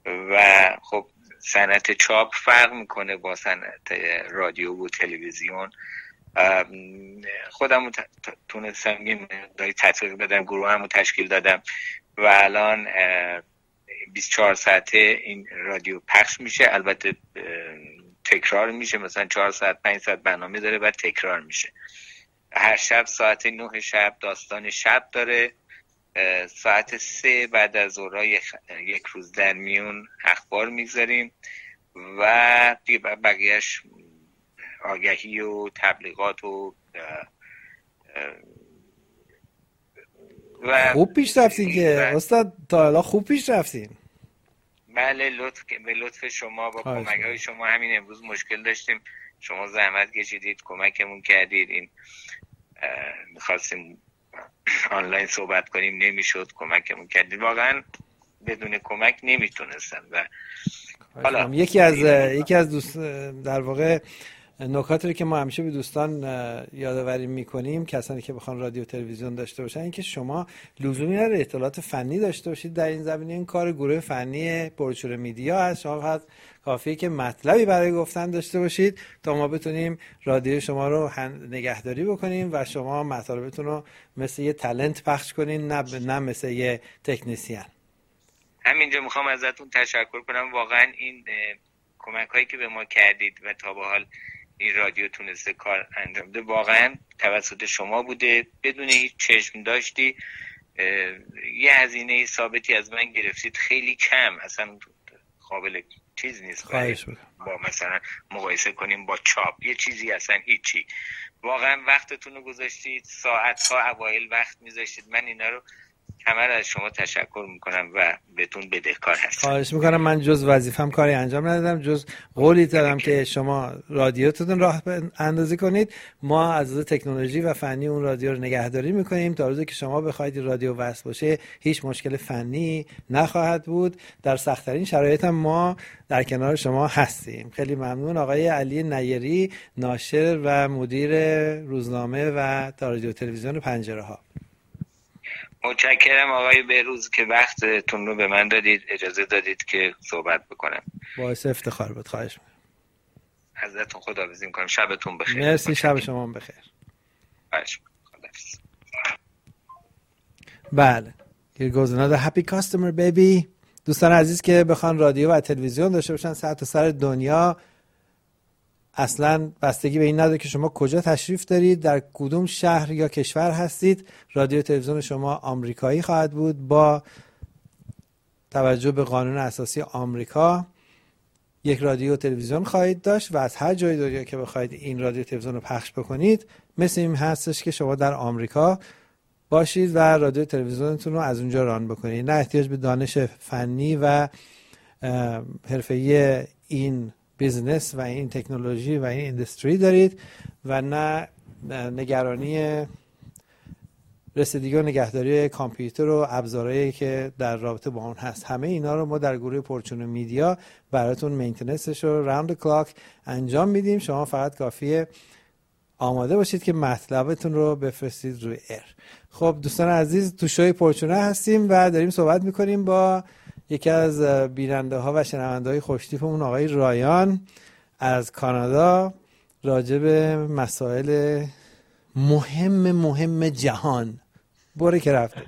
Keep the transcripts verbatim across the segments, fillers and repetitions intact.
و خب صنعت چاپ فرق میکنه با صنعت رادیو و تلویزیون. خودم تونستم یه مقداری تطبیق بدم، گروه همو تشکیل دادم و الان بیست و چهار ساعته این رادیو پخش میشه. البته تکرار میشه، مثلا چهار ساعت پنج ساعت برنامه داره و تکرار میشه. هر شب ساعت نه شب داستان شب داره، ساعت سه بعد از ظهرای یک روز در میون اخبار میگذاریم و بقیهش آگهی و تبلیغات و و خوب پیش رفتین که استاد، تا حالا خوب پیش رفتین. بله، لطف به لطف شما با کمک های شما همین امروز مشکل داشتیم، شما زحمت کشیدید کمکمون کردید. این میخواستیم آنلاین صحبت کنیم نمیشد، کمکمون کردید. واقعا بدون کمک نمیتونستم. و حالا یکی از یکی از دوست در واقع نکاتی که ما همیشه به دوستان یادآوری میکنیم، کسانی که بخوان رادیو تلویزیون داشته باشن، این که شما لزومی نداره اطلاعات فنی داشته باشید در این زمینه. این کار گروه فنی پرچور میدیا هست. شما فقط کافیه که مطلبی برای گفتن داشته باشید تا ما بتونیم رادیو شما رو نگهداری بکنیم و شما مطالبتون رو مثل یه تالنت پخش کنین، نه نه مثل یه تکنیسیان. همینجا میخوام ازتون تشکر کنم. واقعا این کمک هایی که به ما کردید و تا به حال این رادیو تونسته کار انجام بده واقعا توسط شما بوده. بدون هیچ چشم داشتی یه هزینه ثابتی از من گرفتید، خیلی کم، اصلا قابل چیز نیست با مثلا مقایسه کنیم با چاپ، یه چیزی اصلا هیچی. واقعا وقتتون رو گذاشتید، ساعت ها اوایل وقت میذاشتید. من اینا رو همه از شما تشکر میکنم و بهتون بدهکار هستم. خواهش میکنم. من جز وظیفم کاری انجام ندادم، جز قولی دادم که شما رادیوتون راه اندازی کنید. ما از تکنولوژی و فنی اون رادیو رو نگهداری میکنیم تا روزی که شما بخواید رادیو وصل باشه هیچ مشکل فنی نخواهد بود. در سخت‌ترین شرایط هم ما در کنار شما هستیم. خیلی ممنون. آقای علی نیری، ناشر و مدیر روزنامه و رادیو تلویزیون پنجره ها. متشکرم آقای بهروز که وقتتون رو به من دادید، اجازه دادید که صحبت بکنم. باعث افتخار بود. خواهش می‌کنم. ازتون خداحافظی می‌کنم. شبتون بخیر. مرسی. شب شما هم بخیر. خواهش خداحافظ. بله. Here goes another happy customer baby. دوستان عزیز که بخوان رادیو و تلویزیون داشته باشن سر تا سر دنیا، اصلا بستگی به این نداره که شما کجا تشریف دارید، در کدوم شهر یا کشور هستید. رادیو تلویزیون شما آمریکایی خواهد بود. با توجه به قانون اساسی آمریکا یک رادیو تلویزیون خواهید داشت و از هر جای دنیا که بخواید این رادیو تلویزیون رو پخش بکنید مثل این هستش که شما در آمریکا باشید و رادیو تلویزیونتون رو از اونجا ران بکنید. نه احتیاج به دانش فنی و حرفه‌ای این بیزنس و این تکنولوژی و این اندستری دارید و نه نگرانی رسیدگی و نگهداری کامپیوتر و ابزارهایی که در رابطه با اون هست. همه اینا رو ما در گروه پرچون میدیا براتون مینتیننسش رو راوند کلاک انجام میدیم. شما فقط کافیه آماده باشید که مطلبتون رو بفرستید روی ایر. خب دوستان عزیز، تو شوی پرچونه هستیم و داریم صحبت میکنیم با یکی از بیننده ها و شنونده های خوشتیپمون آقای رایان از کانادا راجع به مسائل مهم مهم جهان. باره که رفته.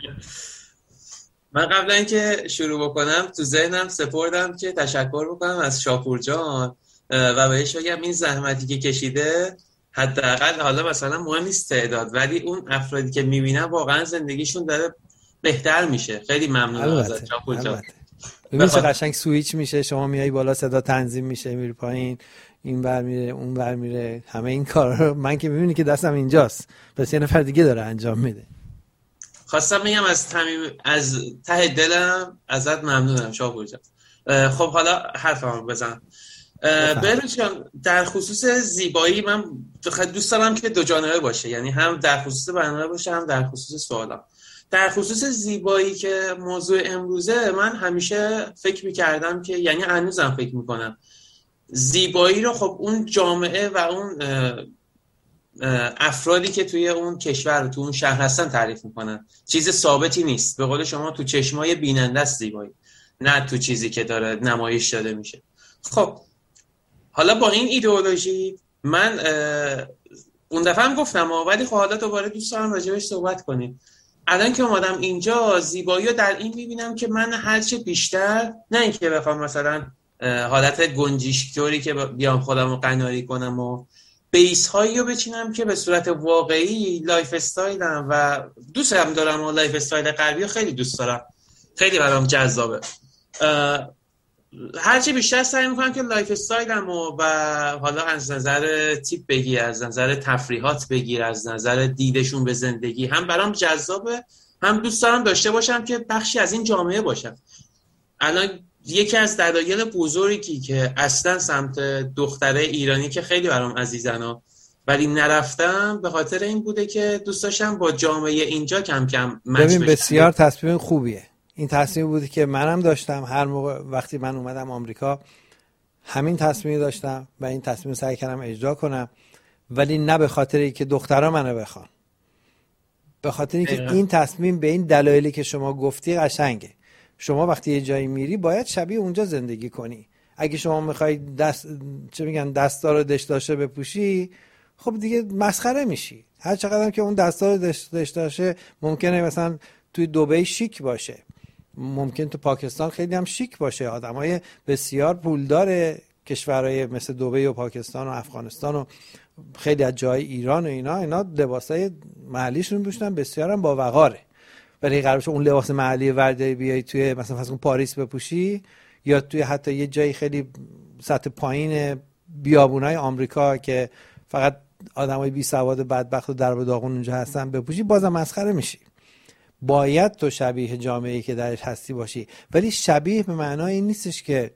من قبل اینکه شروع بکنم تو ذهنم سپردم که تشکر بکنم از شاپور جان و بهش بگم این زحمتی که کشیده حداقل حالا مثلا مهم نیست تعداد، ولی اون افرادی که میبینن واقعا زندگیشون داره بهتر میشه. خیلی ممنونم ازت شاپور جان. ببین چه قشنگ سویچ میشه، شما میای بالا صدا تنظیم میشه، میری پایین، این ور میره اون ور میره، همه این کارا رو من که میبینی که دستم اینجاست، پس یه نفر دیگه داره انجام میده. خواستم بگم از تمیم از ته دلم ازت ممنونم شاپور جان. خب حالا حرفمو بزن. بهروز جان، در خصوص زیبایی من دوست دارم که دو جانبه باشه، یعنی هم در خصوص برنامه باشه هم در خصوص سوالا. در خصوص زیبایی که موضوع امروزه، من همیشه فکر می‌کردم که یعنی هنوزم فکر می‌کنم زیبایی رو خب اون جامعه و اون افرادی که توی اون کشور تو اون شهر هستن تعریف می‌کنن، چیز ثابتی نیست. به قول شما تو چشمای بیننده است زیبایی. نه تو چیزی که داره نمایش داده میشه. خب حالا با این ایدئولوژی من اون دفعه هم گفتم، ولی خب حالا دوباره دوست دارم راجبش صحبت کنیم. الان که اومدم اینجا زیبایی رو در این میبینم که من هرچه بیشتر، نه اینکه بخوام مثلا حالت گنجشک‌طوری که بیام خودم رو قناری کنم و بیس هایی رو بچینم که به صورت واقعی لایف استایلم و دوست هم دارم و لایف استایل غربی خیلی دوست دارم، خیلی برام جذابه. هرچی بیشتر سعی میکنم که لایف استایلم و, و حالا از نظر تیپ بگیر، از نظر تفریحات بگیر، از نظر دیدشون به زندگی هم برام جذابه، هم دوست دارم داشته باشم که بخشی از این جامعه باشم. الان یکی از دلایل بزرگی که اصلا سمت دختره ایرانی که خیلی برام عزیزن و ولی نرفتم به خاطر این بوده که دوست داشتم با جامعه اینجا کم کم مچ بشم. ببین بسیار تصمیم خوبیه. این تصمیم بودی که منم داشتم. هر موقع وقتی من اومدم آمریکا همین تصمیم داشتم و این تصمیم سعی کردم اجرا کنم، ولی نه به خاطر اینکه دخترها منو بخوان، به خاطر اینکه این تصمیم به این دلایلی که شما گفتی قشنگه. شما وقتی یه جایی میری باید شبیه اونجا زندگی کنی. اگه شما میخوای دست چه میگن دستار و دشداشه بپوشی، خب دیگه مسخره میشی. هر چقدر که اون دستار و دشداشه ممکنه مثلا توی دبی شیک باشه، ممکن تو پاکستان خیلی هم شیک باشه، آدمای بسیار پولدار کشورهای مثل دبی و پاکستان و افغانستان و خیلی از جای ایران و اینا اینا لباسای محلیشون میپوشن، بسیار هم با وقاره. ولی قرارش اون لباس محلی وردی بیای توی مثلا فرض کن پاریس بپوشی، یا توی حتی یه جایی خیلی سطح پایین بیابونای آمریکا که فقط آدمای بی سواد بدبخت و در و داغون اونجا هستن بپوشی، بازم مسخره میشی. باید تو شبیه جامعه‌ای که درش هستی باشی، ولی شبیه به معنای این نیستش که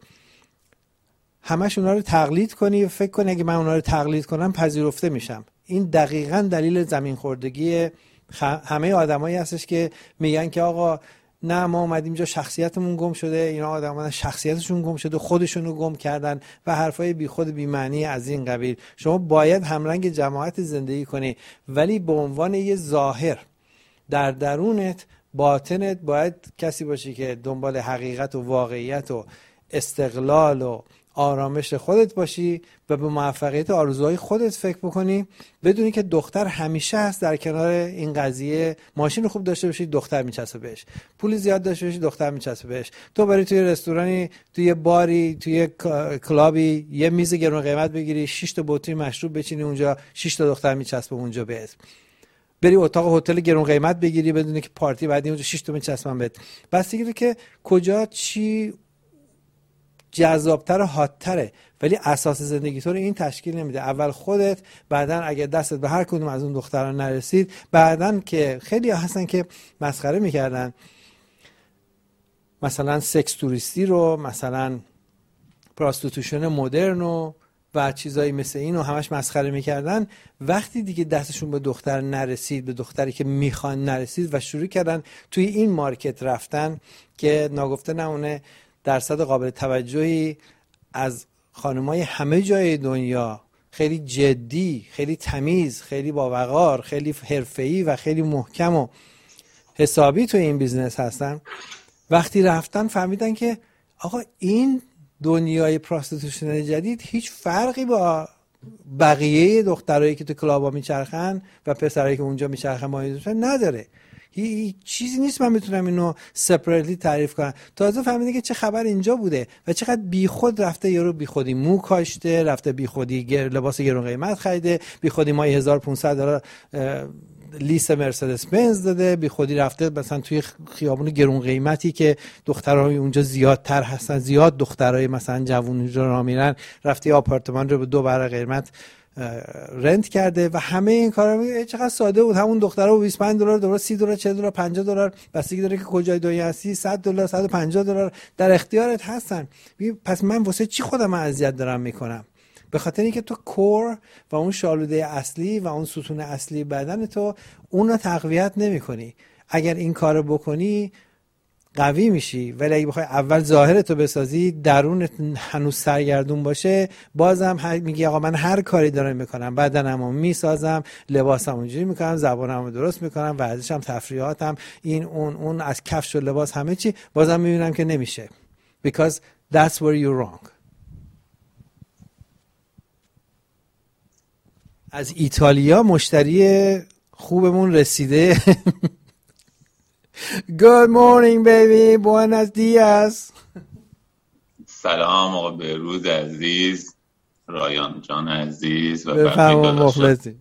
همش اونا رو تقلید کنی و فکر کنی اگه من اونا رو تقلید کنم پذیرفته میشم. این دقیقاً دلیل زمین خوردگی همه آدمایی هستش که میگن که آقا نه ما اومدیم اینجا شخصیتمون گم شده، اینا آدما شخصیتشون گم شده، خودشونو گم کردن و حرفای بی خود بی معنی از این قبیل. شما باید همرنگ جماعت زندگی کنی، ولی به عنوان یه ظاهر. در درونت، باطنت باید کسی باشی که دنبال حقیقت و واقعیت و استقلال و آرامش خودت باشی و به موفقیت آرزوهای خودت فکر بکنی، بدونی که دختر همیشه هست در کنار این قضیه. ماشین خوب داشته باشی دختر میچسبه بهش، پول زیاد داشته باشی دختر میچسبه بهش. تو بری توی رستورانی، توی باری، توی کلابی یه میز گرون قیمت بگیری، شش تا بطری مشروب بچینی اونجا، شش تا دختر میچسبه اونجا بهت. بری اتاق هتل گرون قیمت بگیری بدونی که پارتی بعدی اونجا شش تا میچسبن بهت. بس دیگه که کجا چی جذابتر و هات‌تره، ولی اساس زندگی تو رو این تشکیل نمیده. اول خودت، بعدن اگه دستت به هر کدوم از اون دختران نرسید، بعدن که خیلی هستن که مسخره میکردن مثلا سکس توریستی رو، مثلا پراستیتوشن مدرن و و چیزایی مثل این رو همش مسخره میکردن. وقتی دیگه دستشون به دختر نرسید، به دختری که میخوان نرسید و شروع کردن توی این مارکت رفتن که ناگفته نمونه درصد قابل توجهی از خانمای همه جای دنیا خیلی جدی، خیلی تمیز، خیلی با وقار، خیلی حرفه‌ای و خیلی محکم و حسابی توی این بیزنس هستن، وقتی رفتن فهمیدن که آقا این دنیای پراستیتوشن جدید هیچ فرقی با بقیه دخترایی که تو کلابا میچرخن و پسرایی که اونجا میچرخن با این نداره. هیچ چیزی نیست من بتونم اینو سپریتلی تعریف کنم. تازه فهمیده که چه خبر اینجا بوده و چقدر بیخود رفته، یارو بیخودی مو کاشته، رفته بیخودی گر... لباس گرون قیمت خریده، بیخودی مای هزار و پانصد دلار لیست مرسدس بنز داده، بیخودی رفته مثلا توی خیابون گرون قیمتی که دخترای اونجا زیادتر هستن، زیاد دخترای مثلا جوون اونجا راه میرن، رفته آپارتمان رو به دو برابر قیمت رنت کرده و همه این کارا چقدر ساده بود. همون دخترها بیست و پنج دلار، دلار سی دلار، چهل دلار، پنجاه دلار، بستگی داره که کجای دنیا هستی، صد دلار، صد و پنجاه دلار در اختیارت هستن. پس من واسه چی خودم اذیت دارم میکنم؟ به خاطر اینکه تو کور و اون شالوده اصلی و اون ستون اصلی بدن تو اون رو تقویت نمی‌کنی. اگر این کارو بکنی قوی میشی، ولی اگه بخوای اول ظاهرتو بسازی، درونت هنوز سرگردون باشه، بازم میگی آقا من هر کاری دارم میکنم، بدنمو میسازم، لباسمو اونجوری میکنم، زبانمو درست میکنم، ورزشم، تفریحاتم، این اون اون از کفش و لباس همه چی، بازم میبینم که نمیشه. because that's where you're wrong. از ایتالیا مشتری خوبمون رسیده. Good morning baby, buenos días. سلام آقا بهروز عزیز، رایان جان عزیز و بفرما مخلصی.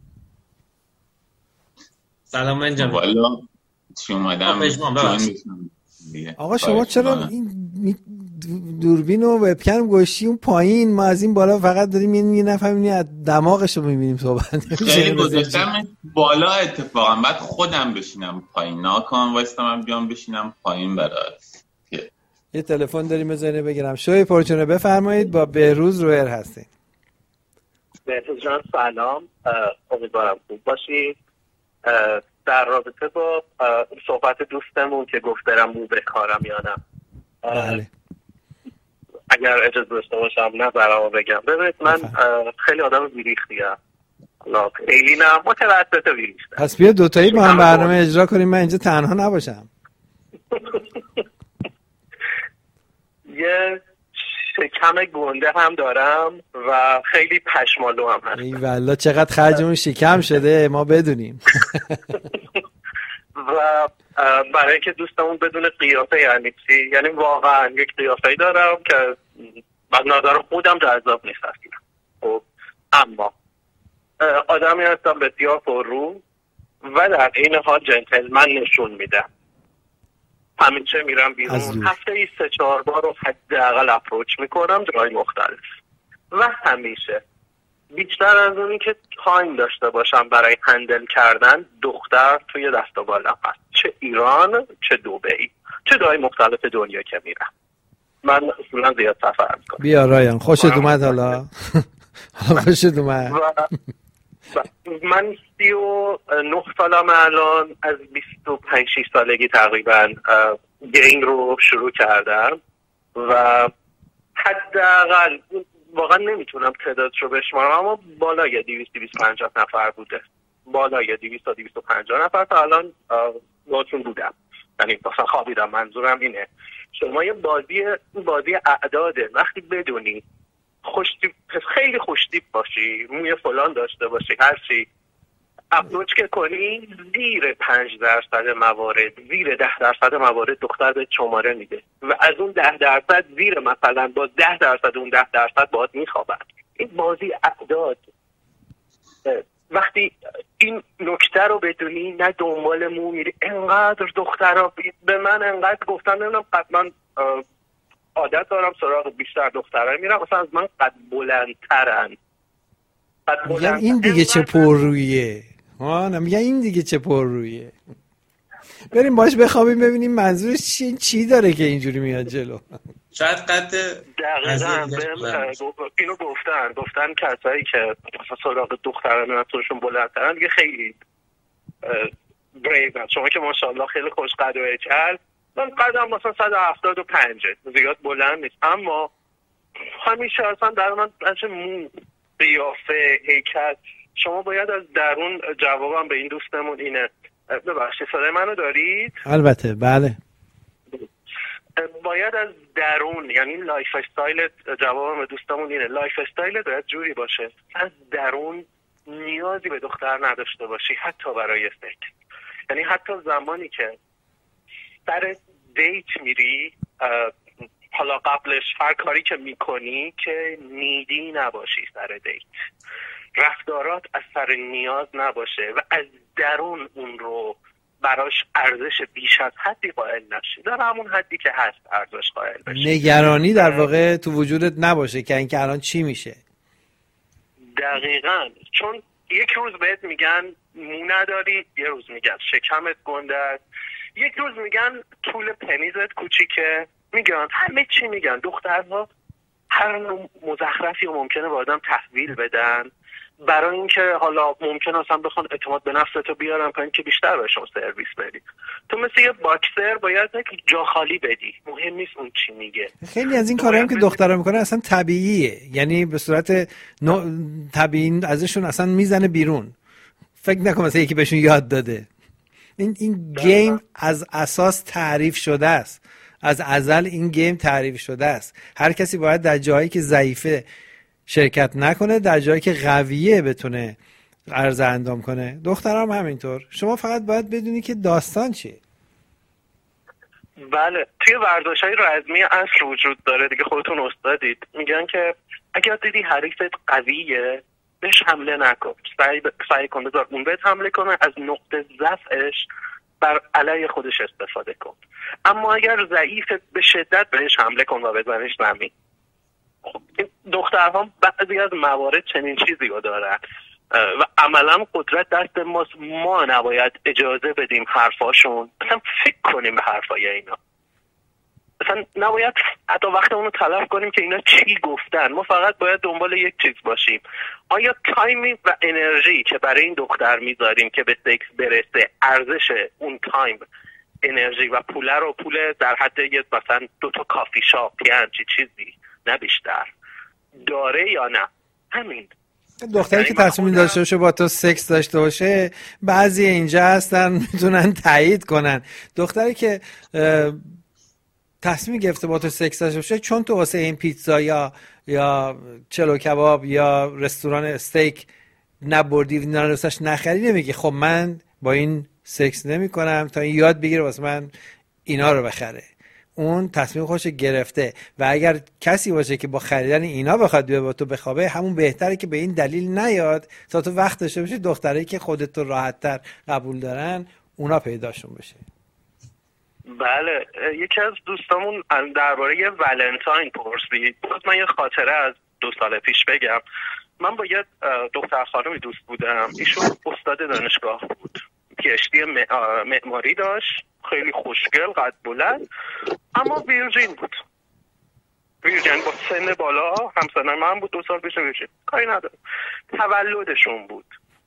سلام من جان. والا چی اومدم آقا شما چرا این دوربین و وبکم گوشی اون پایین، ما از این بالا فقط داریم یه نفهمینی از دماغش رو میبینیم صحبت. خیلی گذاشتم بالا اتفاقا، بعد خودم بشینم پایین، ناکام وایستم هم بیام بشینم پایین برات. یه تلفن داریم بزنه بگیرم. شوی پرچونه بفرمایید، با بهروز رویر هستیم. بهروز جان سلام، امیدوارم خوب باشید. در رابطه با صحبت دوستمون که گفت برم مو بکارم یا نه، بله اگر اجازه داشته باشم نظرمو بگم. ببینید من خیلی آدم ویریختیم، خیلی نه متوسط ویریختم. پس بیا دوتایی با هم برنامه اجرا کنیم، من اینجا تنها نباشم. یه شکم گنده هم دارم و خیلی پشمالو هم هستم. ای والله چقدر خرجمون شکم شده ما بدونیم. و برای که دوستمون بدون قیافه یعنی چی، یعنی واقعا یک قیافه‌ای دارم که از نظر خودم جذاب نیست اصلا. خب اما آدمی هستم بسیار پررو و در این حال جنتلمن نشون میدم. همیشه میرم بیرون، هفته ای سه چهار بار رو حداقل اپروچ میکنم جای مختلف و همیشه بیشتر از اونی که تایم داشته باشم برای هندل کردن دختر توی دست و بالم هست، چه ایران چه دبی چه جای مختلف دنیا که میرم. من اصولا زیاد سفر میکنم. بیا رایان خوشت اومد. حالا خوشت اومد. من سی و نه سالم الان، از بیست و پنج شش سالگی تقریبا گیم رو شروع کردم و حداقل واقعا نمیتونم تعدادش رو بشمارم اما بالای دویست دویست و پنجاه نفر بوده، بالای دویست تا دویست و پنجاه نفر تا الان باهاتون بودم. یعنی مثلا خوابیدم. منظورم اینه شما یه بازی بازی اعداده، وقتی بدونی خوشتیپ، خیلی خوشتیپ باشی، موی فلان داشته باشی، هر چی اپروچ که کنی زیر پنج درصد موارد، زیر ده درصد موارد دختر به شماره میده و از اون ده درصد زیر مثلا با ده درصد اون ده درصد باید میخوابن. این بازی اعداد. وقتی این نکته رو بدونی نه دنبال مو میری. انقدر دخترها به من انقدر گفتن، نمیدونم قطعا عادت دارم سراغ بیشتر دخترها میرم مثلا از من قد بلندترن. میگن این دیگه چه پر رویه. ها نمیگن این دیگه چه پر رویه. بریم باش بخوابیم ببینیم منظورش چی چی داره که اینجوری میاد جلو. شاید قد دقیقاً اینو گفتن گفتن کسایی که مثلا سراغ دختران نتونشون بلندترن دیگه خیلی بریون. شما که ماشاءالله خیلی خوش قد و اچل، من قدم مثلا صد و هفتاد و پنج، زیاد بلند نیست اما همیشه اصلا در من بچه مو، قیافه، هیکل. شما باید از درون، جوابم به این دوستمون اینه، ببخشید صدای منو دارید؟ البته بله. باید از درون، یعنی لایف استایل، جوابم به دوستمون اینه لایف استایل باید جوری باشه از درون نیازی به دختر نداشته باشی، حتی برای سکس. یعنی حتی زمانی که سر دیت میری، حالا قبلش هر کاری که میکنی که نیدی نباشی سر دیت، رفتارات از سر نیاز نباشه و از درون اون رو براش ارزش بیش از حدی قائل نشی، در همون حدی که هست ارزش قائل بشی. نگرانی در واقع تو وجودت نباشه که اینکه الان چی میشه. دقیقاً. چون یک روز بهت میگن مو نداری، یه روز میگن شکمت گنده است، یک روز میگن طول پنیزت کوچیکه، میگن همه چی میگن. دخترها هر نوع مزخرفی و ممکنه با آدم تحویل بدن برای اینکه حالا ممکنه اصلا بخوان اعتماد به نفستو بیارن پایین که بیشتر بهشون سرویس بدی. تو مثل یه باکسر باید جا خالی بدی، مهم نیست اون چی میگه. خیلی از این کارا هم که دخترها میکنه اصلا طبیعیه، یعنی به صورت نوع... طبیعی ازشون اصلا میزنه بیرون. فکر نکن مثلا یکی بهشون یاد داده. این این گیم از اساس تعریف شده است. از ازل این گیم تعریف شده است. هر کسی باید در جایی که ضعیفه شرکت نکنه، در جایی که قویه بتونه عرضه اندام کنه. دخترام همینطور. شما فقط باید بدونی که داستان چیه. بله، توی ورزش‌های رزمی عصر وجود داره دیگه، خودتون استادید، میگن که اگر دیدی حریفت قویه بهش حمله نکن، سعی, ب... سعی کن بذار اون بهت حمله کنه، از نقطه ضعفش بر علیه خودش استفاده کن. اما اگر ضعیفت به شدت بهش حمله کن و بزنش زمین. خب دخترها بعضی از موارد چنین چیزی رو دارن و عملا قدرت دست ماست، ما نباید اجازه بدیم حرفاشون، مثلا فکر کنیم به حرفای اینا، مثلا نباید حتی وقتمون رو تلف کنیم که اینا چی گفتن. ما فقط باید دنبال یک چیز باشیم، آیا تایمی و انرژی که برای این دختر میذاریم که به سکس برسه ارزش اون تایم، انرژی و پوله رو، پول در حد یه مثلا دو تا کافی شاپ یا همچی چیزی نه بیشتر داره یا نه. همین دختری که تصمیم داشته باشه با تو سکس داشته باشه، بعضی اینجا هستن میتونن تایید کنن. دختری که تصمیم گرفته با تو سکس داشته باشه چون تو واسه این پیتزا یا یا چلو کباب یا رستوران استیک نبردی و نرسش نخری، نمیگی خب من با این سکس نمی کنم تا این یاد بگیره واسه من اینا رو بخره. اون تصمیم خودش گرفته و اگر کسی باشه که با خریدن اینا بخواد بیاد با تو بخوابه، همون بهتره که به این دلیل نیاد تا تو وقت داشته باشی دخترایی که خودت رو راحت‌تر قبول دارن اونا پیداشون بشه. بله، یکی از دوستامون درباره ولنتاین پرسید. من یه خاطره از دو سال پیش بگم. من با یه دختر خانمی دوست بودم، ایشون استاد دانشگاه بود، پی اچ دی معماری داشت، خیلی خوشگل، قد بلند، اما ویرجین بود. ویرجین با سن بالا، همسن من بود، دو سال پیش ویرجین، کاری نداره. تولدشون بود.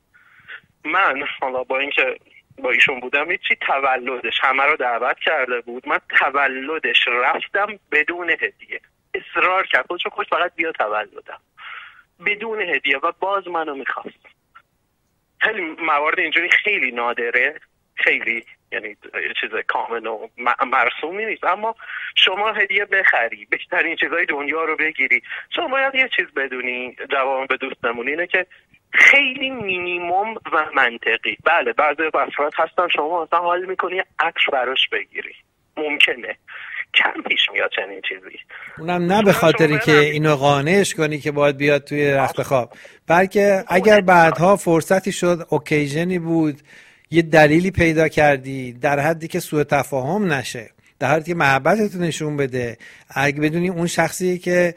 من حالا با اینکه با ایشون بودم هیچی، تولدش همه رو دعوت کرده بود، من تولدش رفتم بدون هدیه، اصرار کرد خودشو خوش فقط بیا تولدم بدون هدیه و باز منو میخواست. خیلی موارد اینجوری خیلی نادره، خیلی یعنی چیز کامل و مرسومی نیست، اما شما هدیه بخری، بهترین چیزای دنیا رو بگیری. شما باید یه چیز بدونی، جواب به دوستمون اینه که خیلی مینیمم و منطقی. بله بعضی افراد هستن شما مثلا حال میکنی عطر براش بگیری، ممکنه کم پیش میاد چنین چیزی، اونم نه به خاطری که اینو قانعش کنی که باید بیاد توی رخت خواب، بلکه اگر بعدها فرصتی شد، اوکیژنی بود، یه دلیلی پیدا کردی، در حدی که سوء تفاهم نشه، در حدی که محبتتو نشون بده، اگه بدونی اون شخصی که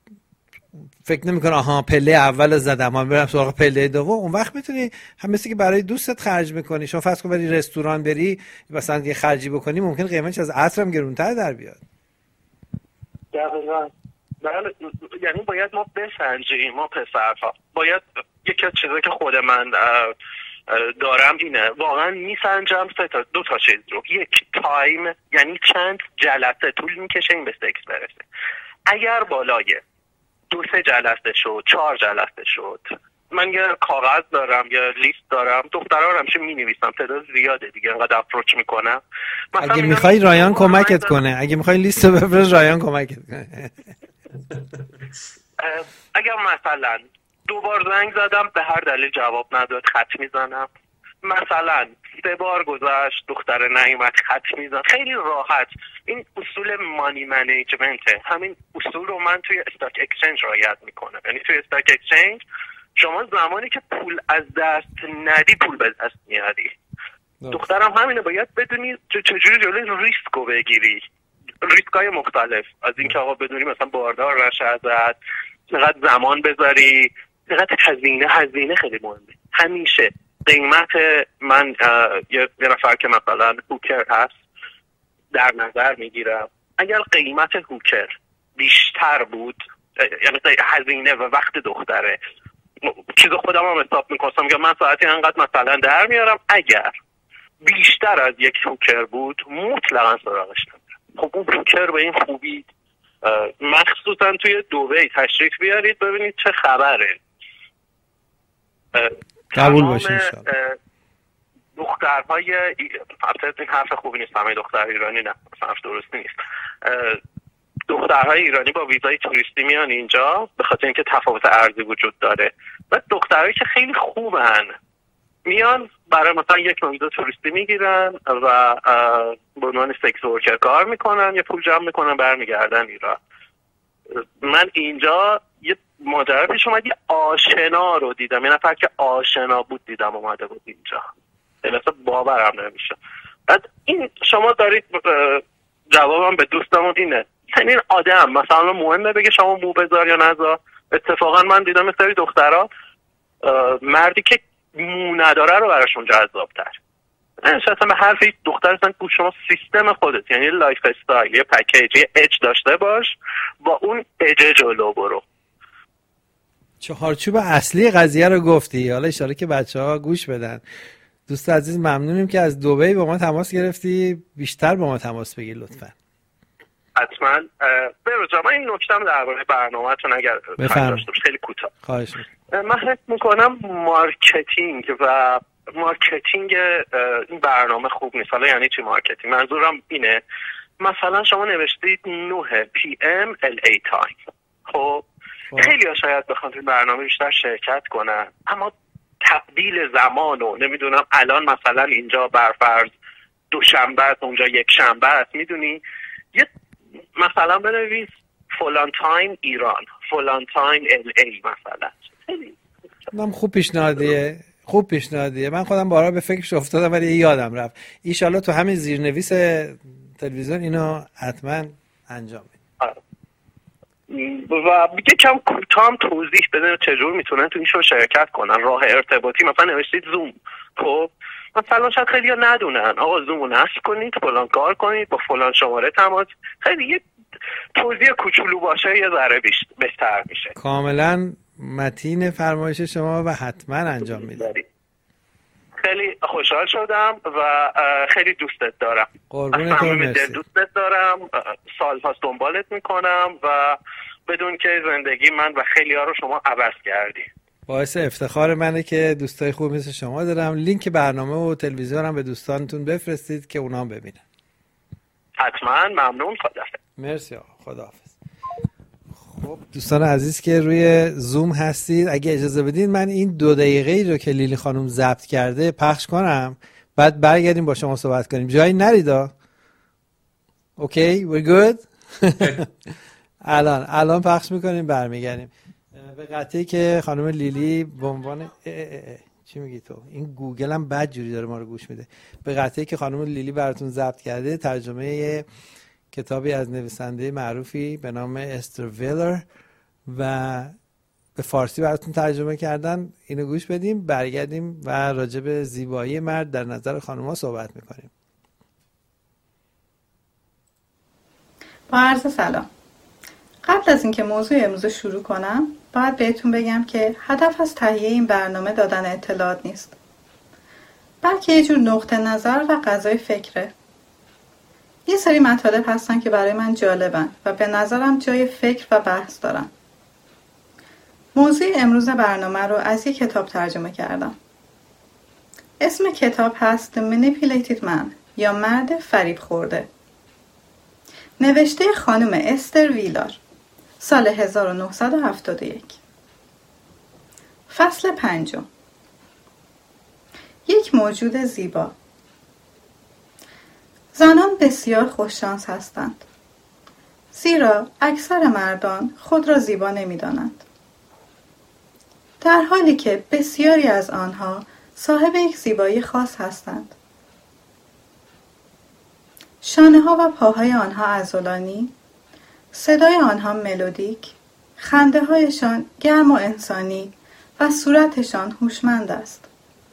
فکر نمی‌کنه آها پله اول زدم من برم سراغ پله دوم، اون وقت میتونی هم مثل که برای دوستت خرج میکنی. شما فرض کن بری رستوران بری مثلا یه خرجی بکنی، ممکن قیمتش از عطرم گرونتر در بیاد. دقیقاً. بله، یعنی باید ما بسنجیم، ما پسرها باید یکی از چیزایی که خود من دارم اینه، واقعا میسنجم سه تا دو تا چیز رو. یک، تایم، یعنی چند جلسه طول میکشه این به سکس برسه. اگر بالای دو سه جلسه شد، چهار جلسه شد، من یه کاغذ دارم، یه لیست دارم، دخترها رو همیشه می‌نویسم، تعداد زیاده دیگه، انقدر اپروچ میکنم. اگه میخوای رایان کمکت کنه، اگه میخوای لیست رو بفرست رایان کمکت کنه. اگر مثلا دو بار زنگ زدم به هر دلیل جواب نداد، خط میزنم. مثلا سه بار گذشت دختر نیومد، خط میزنم. خیلی راحت. این اصول مانی منیجمنته. همین اصول رو من توی استاک اکسچنج رعایت میکنم. یعنی توی استاک اکسچنج شما زمانی که پول از دست ندی پول به دست میاری. دخترم همینه، باید بدونی چجوری جلوی ریسک رو بگیری، ریسکای مختلف، از اینکه آقا بدونی مثلا باردار نشه ازت، چقدر زمان بذاری، چقدر هزینه. هزینه خیلی مهمه. همیشه قیمت من یه نفر که مثلا هوکر هست در نظر میگیرم، اگر قیمت هوکر بیشتر بود، یعنی هزینه و وقت دختره، چیز خودم هم حساب میکنم که من ساعتی انقدر مثلا در میارم، اگر بیشتر از یک هوکر بود مطلقا سراغش نمیرم. خب اون هوکر به این خوبی، مخصوصا توی دبی تشریف بیارید ببینید چه خبره. قبول باشین. دخترهای البته این حرف خوبی نیست، همه دختر ایرانی نه، حرف درستی نیست. دخترهای ایرانی با ویزای توریستی میان اینجا به خاطر اینکه تفاوت ارزی وجود داره و دخترهایی که خیلی خوبن میان برای مثلا یک ویزا توریستی میگیرن و به عنوان سکس ورکر کار میکنن، یه پول جمع میکنن برمیگردن ایران. من اینجا یه ماجرا پیش اومد، یه آشنا رو دیدم، یه نفر که آشنا بود دیدم اومده بود اینجا، اصلا باورم نمیشه. بعد این شما دارید جوابم به دوستمون اینه، این آدم مثلا مهمه بگه شما مو بذار یا نذار. اتفاقا من دیدم یه سری دخترها مردی که مو نداره رو براشون جذاب‌تر. اصلا به حرف یک دختر اصلا گوش شما سیستم خودت، یعنی لایف استایل، یه پکیج، یه اج داشته باش، با اون اج جلو برو. چهارچوب اصلی قضیه رو گفتی، حالا اشاره که بچه‌ها گوش بدن. دوست عزیز ممنونیم که از دبی با ما تماس گرفتی، بیشتر با ما تماس بگیر لطفاً. حتما. بروجا من این نکته‌ام درباره برنامه‌تون اگر داشته باشه خیلی کوتاه. خواهش می‌کنم. من حس می‌کنم مارکتینگ و مارکتینگ این برنامه خوب نیست. حالا یعنی چی مارکتینگ؟ منظورم اینه مثلا شما نوشتید نه پی ام ال ای تایم، خب خیلی ها شاید بخوان این برنامه بیشتر شرکت کنن، اما تبدیل زمان و نمیدونم الان مثلا اینجا برفرض دوشنبه است اونجا یک شنبه است، میدونی یه مثلا بنویس فلان تایم ایران، فلان تایم ال ای مثلا. خیلی من خوب پیشنهادیه، خوب پیشنهادیه. من خودم بارها به فکرش افتادم ولی یادم رفت. ان شاءالله تو همین زیرنویس تلویزیون اینو حتما انجام بدید. و یکم کوتاه هم توضیح بدن چجور میتونن تو این شو شرکت کنن. راه ارتباطی مثلا نوشتید زوم، خب مثلا شاید خیلی ها ندونن آقا زومو نصب کنید، فلان کار کنید، با فلان شماره تماس. خیلی یه توضیح کوچولو باشه یه ذره بهتر میشه. کاملا متین فرمایش شما و حتما انجام میدید. خیلی خوشحال شدم و خیلی دوستت دارم. قربونت، مرسی. دوستت دارم، سال‌هاست دنبالت میکنم و بدون که زندگی من و خیلی ها رو شما عوض کردی. باعث افتخار منه که دوستای خوب مثل شما دارم. لینک برنامه و تلویزیون هم به دوستانتون بفرستید که اونا هم ببینن. حتما. ممنون. خداحافظ. مرسی آقا. خداحافظ. خب دوستان عزیز که روی زوم هستید، اگه اجازه بدین من این دو دقیقه‌ای رو که لیلی خانم ضبط کرده پخش کنم، بعد برگردیم با شما صحبت کنیم. جایی نریدا؟ اوکی we're good. الان الان پخش میکنیم برمیگردیم به قطعی که خانم لیلی به عنوان اه اه اه. چی میگی تو؟ این گوگل هم بد جوری داره ما رو گوش میده. به قطعی که خانم لیلی براتون ضبط کرده، ترجمه کتابی از نویسنده معروفی به نام استر ویلر و به فارسی براتون ترجمه کردن. اینو گوش بدیم، برگردیم و راجع به زیبایی مرد در نظر خانم‌ها صحبت میکنیم. با عرض سلام. قبل از اینکه موضوع امروز شروع کنم باید بهتون بگم که هدف از تهیه این برنامه دادن اطلاعات نیست، بلکه یه جور نقطه نظر و غذای فکره. یه سری مطالب هستن که برای من جالبن و به نظرم جای فکر و بحث دارن. موضوع امروز برنامه رو از یک کتاب ترجمه کردم. اسم کتاب هست The Manipulated Man یا مرد فریب خورده. نوشته خانم استر ویلار، سال هزار و نهصد و هفتاد و یک. فصل پنجم. یک موجود زیبا. زنان بسیار خوششانس هستند، زیرا اکثر مردان خود را زیبا نمی‌دانند، در حالی که بسیاری از آنها صاحب یک زیبایی خاص هستند. شانه‌ها و پاهای آنها عضلانی، صدای آنها ملودیک، خنده‌هایشان گرم و انسانی و صورتشان هوشمند است.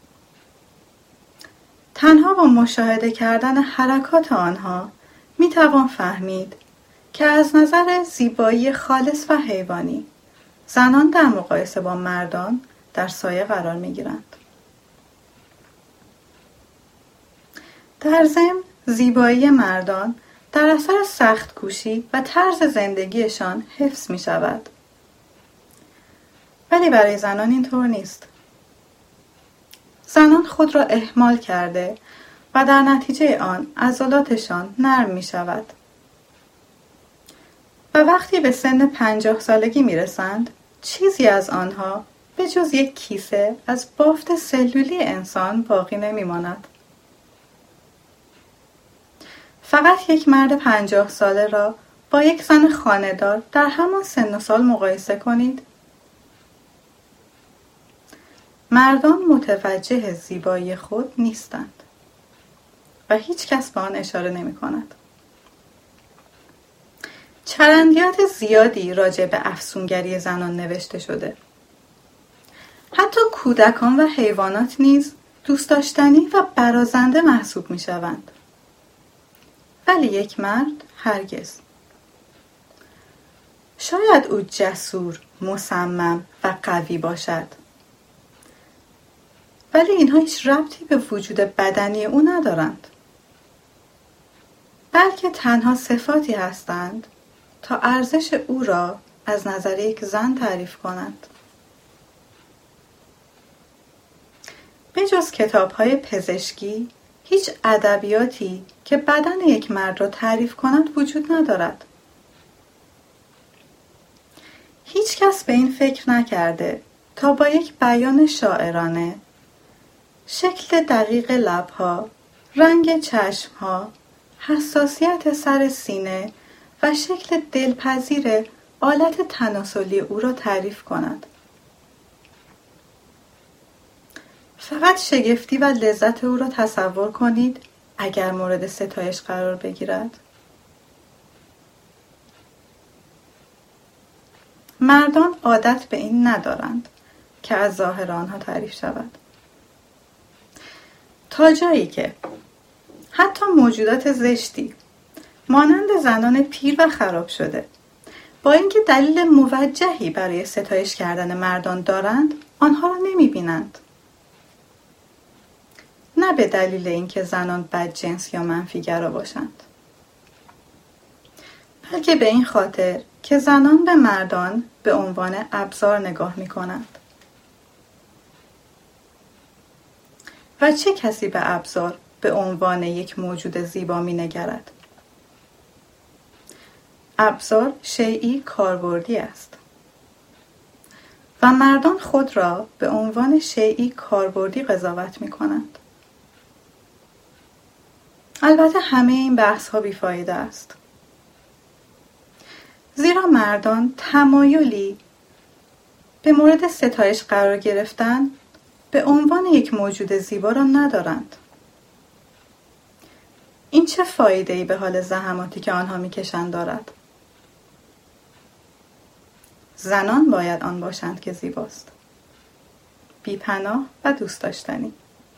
تنها با مشاهده کردن حرکات آنها می توان فهمید که از نظر زیبایی خالص و حیوانی زنان در مقایسه با مردان در سایه قرار می گیرند. در ضمن زیبایی مردان در اثر سخت کوشی و طرز زندگیشان حفظ می شود. ولی برای زنان اینطور نیست. زنان خود را اهمال کرده و در نتیجه آن عضلاتشان نرم می شود. و وقتی به سن پنجاه سالگی می رسند، چیزی از آنها به جز یک کیسه از بافت سلولی انسان باقی نمی ماند. فقط یک مرد پنجاه ساله را با یک زن خانه‌دار در همان سن و سال مقایسه کنید. مردان متوجه زیبایی خود نیستند و هیچ کس به آن اشاره نمی کند. چرندیات زیادی راجع به افسونگری زنان نوشته شده. حتی کودکان و حیوانات نیز دوست داشتنی و برازنده محسوب می شوند. ولی یک مرد هرگز. شاید او جسور، مصمم و قوی باشد، ولی اینها هیچ ربطی به وجود بدنی او ندارند، بلکه تنها صفاتی هستند تا ارزش او را از نظر یک زن تعریف کنند. به جز کتاب‌های پزشکی، هیچ ادبیاتی که بدن یک مرد را تعریف کند وجود ندارد. هیچ کس به این فکر نکرده تا با یک بیان شاعرانه شکل دقیق لب‌ها، رنگ چشم‌ها، حساسیت سر سینه و شکل دلپذیر آلت تناسلی او را تعریف کند. فقط شگفتی و لذت او را تصور کنید اگر مورد ستایش قرار بگیرد. مردان عادت به این ندارند که از ظاهر آنها تعریف شود، تا جایی که حتی موجودات زشتی مانند زنان پیر و خراب شده با اینکه دلیل موجهی برای ستایش کردن مردان دارند، آنها را نمی بینند. نه به دلیل اینکه زنان بدجنس یا منفی‌گرا باشند، بلکه به این خاطر که زنان به مردان به عنوان ابزار نگاه می کنند. و چه کسی به ابزار به عنوان یک موجود زیبا می نگرد؟ ابزار شیئی کاربردی است و مردان خود را به عنوان شیئی کاربردی قضاوت می کنند. البته همه این بحث ها بیفایده است، زیرا مردان تمایلی به مورد ستایش قرار گرفتن به عنوان یک موجود زیبا را ندارند. این چه فایده‌ای به حال زحماتی که آنها می‌کشند دارد؟ زنان باید آن باشند که زیباست، بی‌پناه و دوست داشتنی.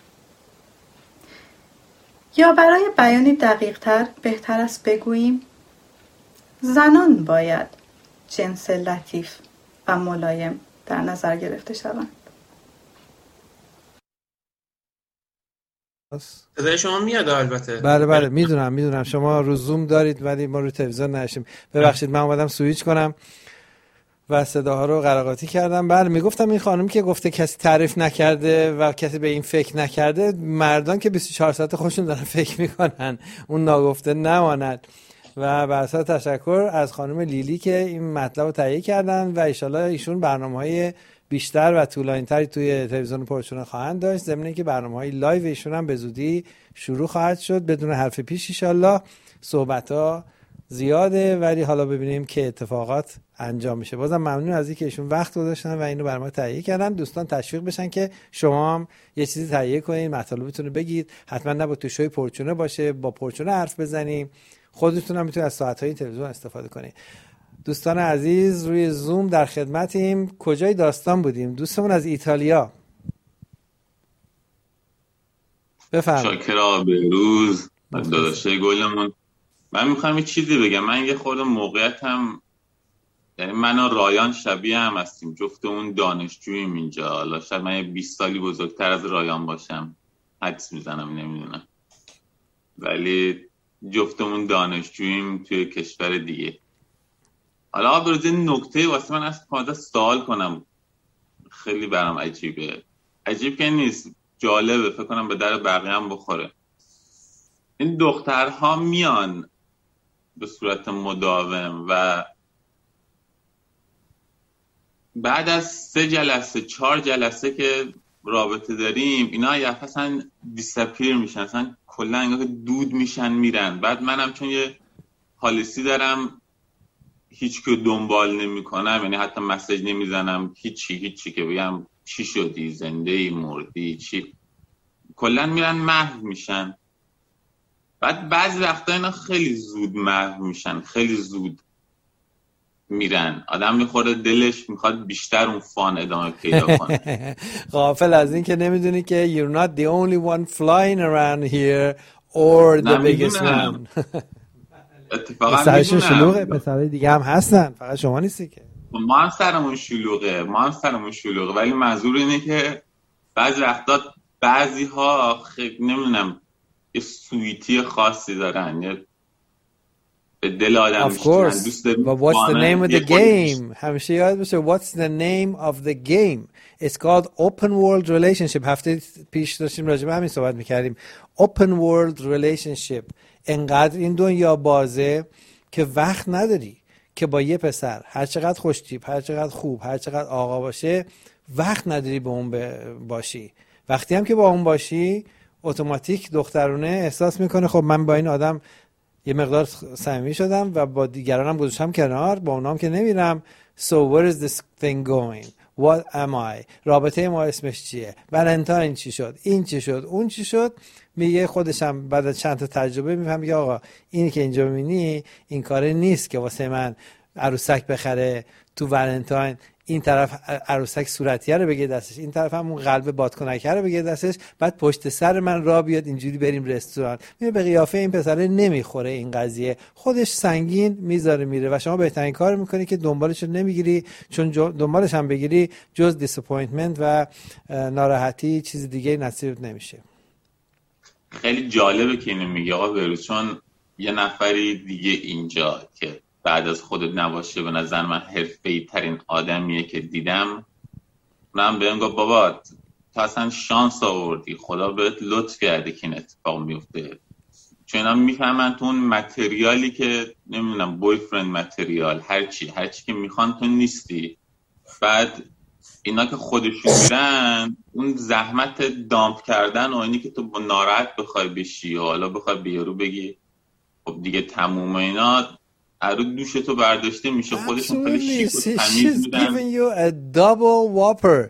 یا برای بیانی دقیق‌تر بهتر است بگوییم زنان باید جنس لطیف و ملایم در نظر گرفته شوند. صدای شما میاد البته. بله بله میدونم میدونم شما رو زوم دارید ولی ما رو تلویزیون نشیم. ببخشید من اومدم سویچ کنم و صداها رو قراقاتی کردم. بله میگفتم این خانم که گفته کسی تعریف نکرده و کسی به این فکر نکرده، مردان که بیست و چهار ساعت خودشون دارن فکر میکنن اون ناگفته نماند. و به اساس تشکر از خانم لیلی که این مطلب رو تهیه کردن و ایشالله ایشون برنامه‌های بیشتر و طولانی‌تری توی تلویزیون پرچونه خواهند داشت، ضمن اینکه برنامه‌های لایو ایشون هم به زودی شروع خواهد شد بدون حرف پیش. ایشالله صحبت‌ها زیاده ولی حالا ببینیم که اتفاقات انجام میشه. بازم ممنون از اینکه ایشون وقت گذاشتن و اینو برنامه تهیه کردن. دوستان تشویق بشن که شما هم یه چیزی تهیه کنین، مطالبتون رو بگید. حتما نباید تو شوی پرچونه باشه، با پرچونه حرف بزنیم. خودتون هم میتونید از ساعت‌های تلویزیون استفاده کنید. دوستان عزیز روی زوم در خدمتیم. کجای داستان بودیم؟ دوستمون از ایتالیا. بفرمایید. شاکر بهروز داداشه گلمون. من میخوام یه چیزی بگم. من یه خورده موقعیتم، یعنی من و رایان شبیه هم هستیم، جفتمون دانشجوییم اینجا. حالا شاید من بیست سالی بزرگتر از رایان باشم، حدس میزنم، نمیدونم، ولی جفتمون دانشجوییم توی کشور دیگه. حالا بروز این نکته واسه من از پادا سوال کنم، خیلی برام عجیبه. عجیب که نیست، جالبه، فکر کنم به در بقیه هم بخوره. این دخترها میان به صورت مداوم و بعد از سه جلسه چهار جلسه که رابطه داریم اینا یه اصلا دیسپیر میشن، اصلا کلا انگار دود میشن میرن. بعد منم چون یه پالیسی دارم هیچ که دنبال نمی کنم، یعنی حتی مسیج نمیزنم، هیچی هیچی که بگم چی شدی، زنده ای، مردی، چی، کلا میرن محو میشن. بعد بعضی وقتا اینا خیلی زود محو میشن، خیلی زود میرن، آدم میخوره دلش میخواد بیشتر اون فان ادامه پیدا کنه. غافل از این که نمیدونی که you're not the only one flying around here or the biggest one. اتفاقا میدونم شلوغه، پسرهای دیگه هم هستن، فقط شما نیستی که. ما هم سرمون شلوغه، ما هم سرمون شلوغه، ولی منظور اینه که بعضی وقتا بعضی ها خیلی نمیدونم یه سویتی خاصی دارن، یه به دل آدم میشتن، دوست داریم. But what's the name of the game؟ همیشه یاد باشه what's the name of the game. It's called open world relationship. هفته پیش داشتیم راجع به همین صحبت میکردیم. Open world relationship. انقدر این دنیا بازه که وقت نداری که با یه پسر هر چقدر خوشتیپ، هر چقدر خوب، هر چقدر آقا باشه، وقت نداری با اون باشی. وقتی هم که با اون باشی اتوماتیک دخترونه احساس میکنه خب من با این آدم یه مقدار صمیمی شدم و با دیگرانم گذاشتم کنار، با اونام که نمیرم. So where is this thing going? What am I? رابطه ما اسمش چیه؟ ولنتاین چی شد؟ این چی شد؟ اون چی شد؟ میگه خودشم بعد از چند تا تجربه میفهم میگه آقا اینی که اینجا میبینی این کاره نیست که واسه من عروسک بخره تو ولنتاین، این طرف عروسک صورتیه رو بگه دستش، این طرف هم اون قلب بادکنکه رو بگه دستش، بعد پشت سر من را بیاد اینجوری بریم رستوران. میگه به قیافه این پسره نمیخوره این قضیه، خودش سنگین میذاره میره و شما بهترین کار میکنی که دنبالش رو نمیگیری، چون دنبالش هم بگیری جز دیساپوینتمنت و ناراحتی چیز دیگه نصیبت نمیشه. خیلی جالبه که اینو میگه آقا بروز، چون یه نفری دیگه اینجا که بعد از خودت نباشه به نظر من حرفه‌ای ترین آدمیه که دیدم، من بهم گفت بابا تو اصلا شانس آوردی، خدا بهت لطف کرده که این اتفاق میفته. چون اینا میفهمن تو اون متریالی که نمیدونم بوی فرند متریال هرچی هرچی که میخوان تو نیستی. بعد اینا که خودشون میرن اون زحمت دامپ کردن و اینی که تو با ناراحت بخوای بشی و حالا بخوای به یارو بگی خب دیگه تموم اینا، ارو دوش تو برداشته میشه، خودشون خیلی شیک و تمیز میدن. She's giving you a double whopper.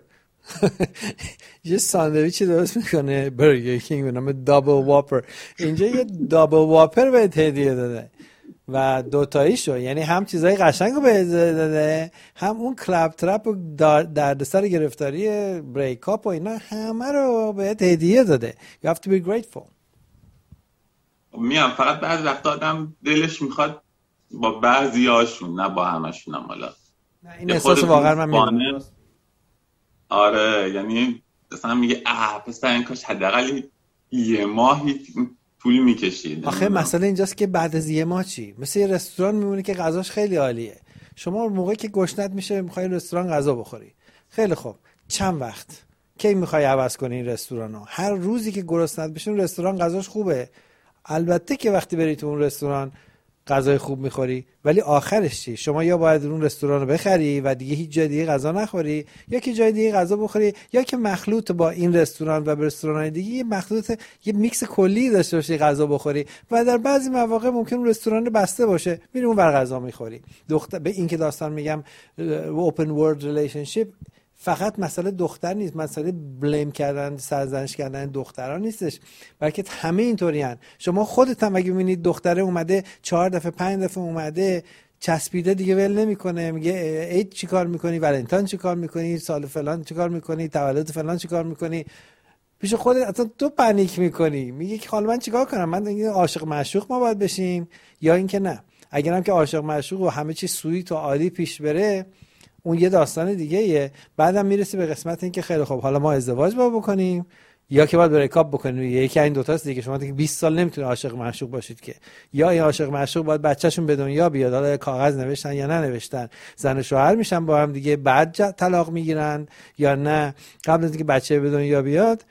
یه ساندویچی درست میکنه برگر کینگ به نام دابل واپر، اینجا یه دابل واپر بهت هدیه داده و دوتاییشو، یعنی هم چیزای قشنگ رو بهت داده، هم اون کلاب ترپ و دردسر گرفتاری بریک اپ و اینا همه رو بهت هدیه داده. You have to be grateful. میام فقط بعضی وقت آدم دلش میخواد با بعضی هاشون، نه با همشون هم. حالا این احساس واقعا من میدونم. آره یعنی مثلا میگه اه پس این کاش حداقل یه ماهی طول میکشید. آخه مسئله اینجاست که بعد از یه ماه چی؟ مثل یه رستوران میمونه که غذاش خیلی عالیه، شما موقعی که گشنت میشه میخوای رستوران غذا بخوری، خیلی خوب، چند وقت کی میخوای عوض کنی این رستورانو؟ هر روزی که گرسنت بشین رستوران غذاش خوبه، البته که وقتی بری تو اون رستوران غذای خوب میخوری، ولی آخرش چی؟ شما یا باید اون رستوران رو بخری و دیگه هیچ جای دیگه غذا نخوری، یا که جای دیگه غذا بخوری، یا که مخلوط با این رستوران و رستوران‌های دیگه یه مخلوط، یه میکس کلی داشته باشی غذا بخوری و در بعضی مواقع ممکن اون رستوران بسته باشه میری اون ور غذا میخوری. دختر به این که داستان میگم open world relationship فقط مسئله دختر نیست، مسئله بلیم کردن، سرزنش کردن دختران نیستش، بلکه همه اینطورین. شما خودت هم اگه ببینید دختره اومده چهار دفعه پنج دفعه اومده چسبیده دیگه ول نمیکنه، میگه عید چیکار میکنی، ولنتاین چیکار میکنی، سال فلان چیکار میکنی، تولد فلان چیکار میکنی، پیش خودت اصلا تو پنیک میکنی، میگه که حالا من چیکار کنم، من دیگه عاشق معشوق ما باید بشیم یا اینکه نه؟ اگرم که عاشق معشوق و همه چی سویت و عالی پیش بره اون یه داستان دیگه ایه. بعدم میرسی به قسمت این که خیلی خوب حالا ما ازدواج با بکنیم یا که باید بریک اپ بکنیم. یکی این دو تاست دیگه، شما دیگه بیست سال نمیتونه عاشق معشوق باشید که، یا این عاشق معشوق باید بچه‌شون به دنیا بیاد، حالا کاغذ نوشتن یا ننوشتن، زن و شوهر میشن با هم دیگه بعد طلاق میگیرن، یا نه قبل از اینکه بچه به دنیا بیاد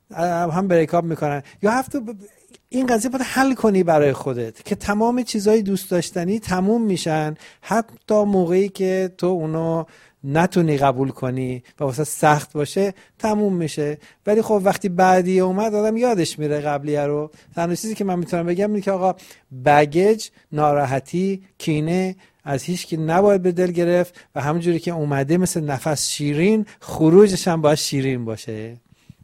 هم بریکاپ میکنن. یا هفته ب... این قضیه باید حل کنی برای خودت که تمام چیزای دوست داشتنی تموم میشن، حتی موقعی که تو اونو نتونی قبول کنی و واسه سخت باشه تموم میشه. ولی خب وقتی بعدی اومد آدم یادش میره قبلیه رو. تنها چیزی که من میتونم بگم اینه که آقا بگیج، ناراحتی، کینه از هیچ کی نباید به دل گرفت و همونجوری که اومده مثل نفس شیرین، خروجش هم باید شیرین باشه.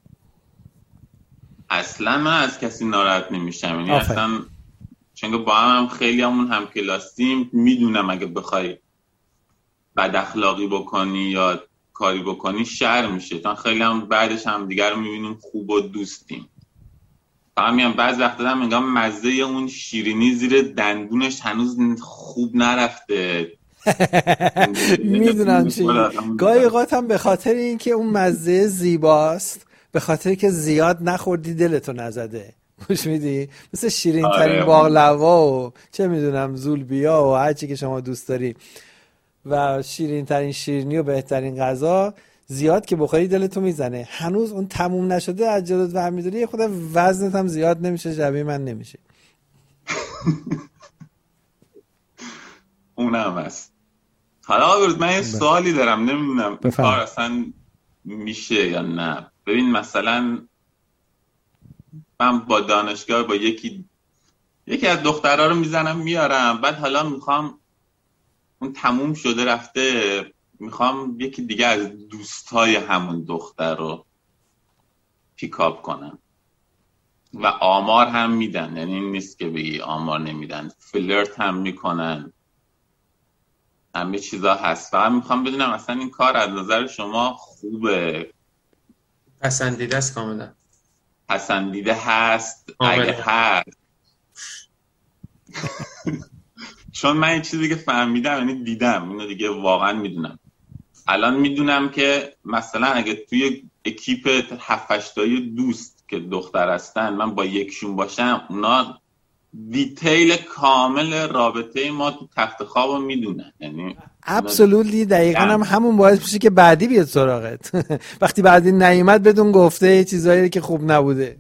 اصلا من از کسی ناراحت نمیشم، یعنی اصلا چون با هم, هم خیلی همون هم کلاسیم، میدونم اگه بخوای بد اخلاقی بکنی یا کاری بکنی شر میشه، تا خیلی هم بعدش هم دیگر رو میبینیم خوب و دوستیم. فقط میگم بعض وقت دارم انگام مزه اون شیرینی زیر دندونش هنوز خوب نرفته. میدونم چی گاهی اوقات هم به خاطر اینکه اون مزه زیباست، به خاطر که زیاد نخوردی دلتو نزده، خوش میدی؟ مثل شیرین ترین باقلوا و چه میدونم زولبیا و هر چی که شما دوست داری و شیرین ترین شیرینی و بهترین غذا زیاد که بخوری دلتو میزنه. هنوز اون تموم نشده از جلوت برمی‌داری، یه خود وزنت هم زیاد نمیشه، شبیه من نمیشه. اونم هست. حالا آقا من یه سوالی دارم، نمیدونم کار اصلا میشه یا نه. ببین مثلا من با دانشگاه با یکی یکی از دخترها رو میزنم میارم، بعد حالا میخوام اون تموم شده رفته، میخوام یکی دیگه از دوستای همون دختر رو پیکاپ کنم و آمار هم میدن، یعنی این نیست که بگی آمار نمیدن، فلرت هم میکنن، همه چیزا هست. فقط میخوام بدونم اصلا این کار از نظر شما خوبه؟ پسندیده است کاملا. پسندیده هست اگه هست. چون من این چیزی که فهمیدم، یعنی دیدم اینو دیگه واقعا میدونم. الان میدونم که مثلا اگه توی اکیپ هفت هشت تایی دوست که دختر هستن من با یکشون باشم، اونا دیتیل کامل رابطه ما تو تخت خوابو میدونن. یعنی ابسولوتلی دقیقاً هم همون باعث میشه که بعدی بیاد سراغت. وقتی بعدی نیومد بدون گفته چیزایی که خوب نبوده.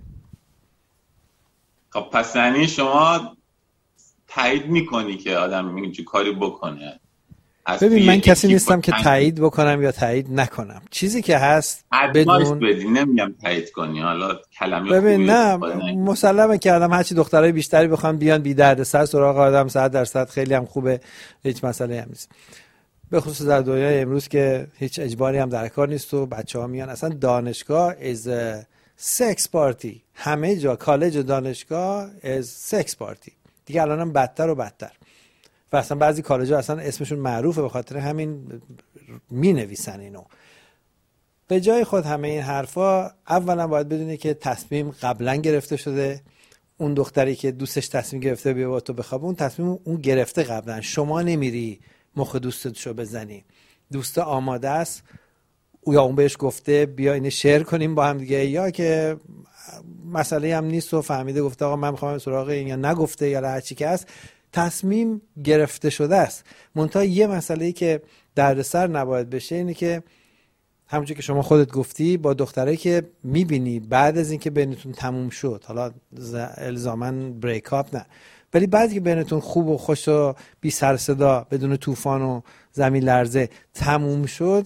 خب پس یعنی شما تایید میکنی که آدم اینجوری کاری بکنه؟ ببین من کسی نیستم که تایید بکنم یا تایید نکنم. چیزی که هست بدون بدی، نمیگم تایید کنی، حالا کلمه ببین نه مسلمه که آدم هرچی دخترای بیشتری بخوام بیان بی درد سر سراغ آدم صد درصد خیلی هم خوبه، هیچ مسئله هم نیست. به خصوص در دنیای امروز که هیچ اجباری هم در کار نیست و بچه‌ها میان. اصلا دانشگاه از سکس پارتی، همه جا کالج و دانشگاه از سکس پارتی دیگه. الان هم بدتر و بدتر و اصلا بعضی کالج‌ها اصلا اسمشون معروفه، به خاطر همین می نویسن اینو. به جای خود همه این حرفا اولا باید بدونی که تصمیم قبلا گرفته شده. اون دختری که دوستش تصمیم گرفته بیا با تو بخوابه، اون تصمیم اون گرفته قبلا. شما نمیری مخ دوستتشو بزنی. دوست آماده است، یا اون بهش گفته بیا اینو شیر کنیم با هم دیگه، یا که مسئله هم نیست و فهمیده گفته آقا من میخوام سراغ این، یا نگفته یا هر چی که هست، تصمیم گرفته شده است. منتها یه مسئله‌ای که دردسر نباید بشه اینه که همونجوری که شما خودت گفتی با دختری که میبینی بعد از اینکه بینتون تموم شد، حالا الزاماً بریک اپ نه، ولی بعد که بینتون خوب و خوش و بی سر صدا بدون طوفان و زمین لرزه تموم شد،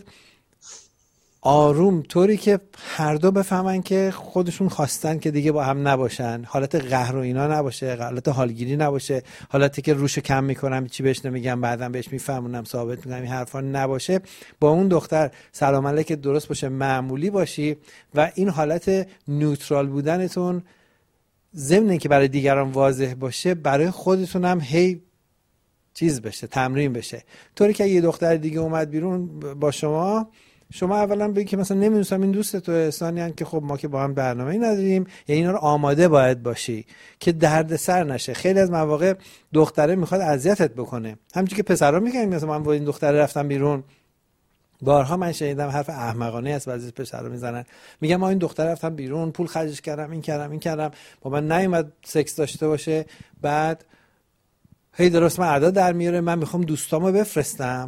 آروم طوری که هر دو بفهمن که خودشون خواستن که دیگه با هم نباشن، حالت قهر و اینا نباشه، حالت حالگیری نباشه، حالتی که روشو کم میکنم چی بهش نمیگم بعدم بهش میفهمونم ثابت میکنم این حرفا نباشه. با اون دختر سلام علیک درست باشه، معمولی باشی و این حالت نیوترال بودنتون ضمن اینکه برای دیگران واضح باشه برای خودتون هم هی چیز بشه، تمرین بشه. طوری که یه دختر دیگه اومد بیرون با شما، شما اولا بگید که مثلا نمیدونم این دوست تو احسانیان که خب ما که با هم برنامه‌ای نداریم، یا اینا رو آماده باید باشی که درد سر نشه. خیلی از مواقع دختره میخواد اذیتت بکنه، همونجوری که پسرا میگن مثلا من با این دختره رفتم بیرون. بارها من شنیدم حرف احمقانه است بعضی پسرا میزنن، میگم ما این دختره رفتم بیرون پول خرجش کردم این کردم این کردم با من نیومد سکس داشته باشه، بعد هی درست من ادا در میاره، من میخوام دوستامو بفرستم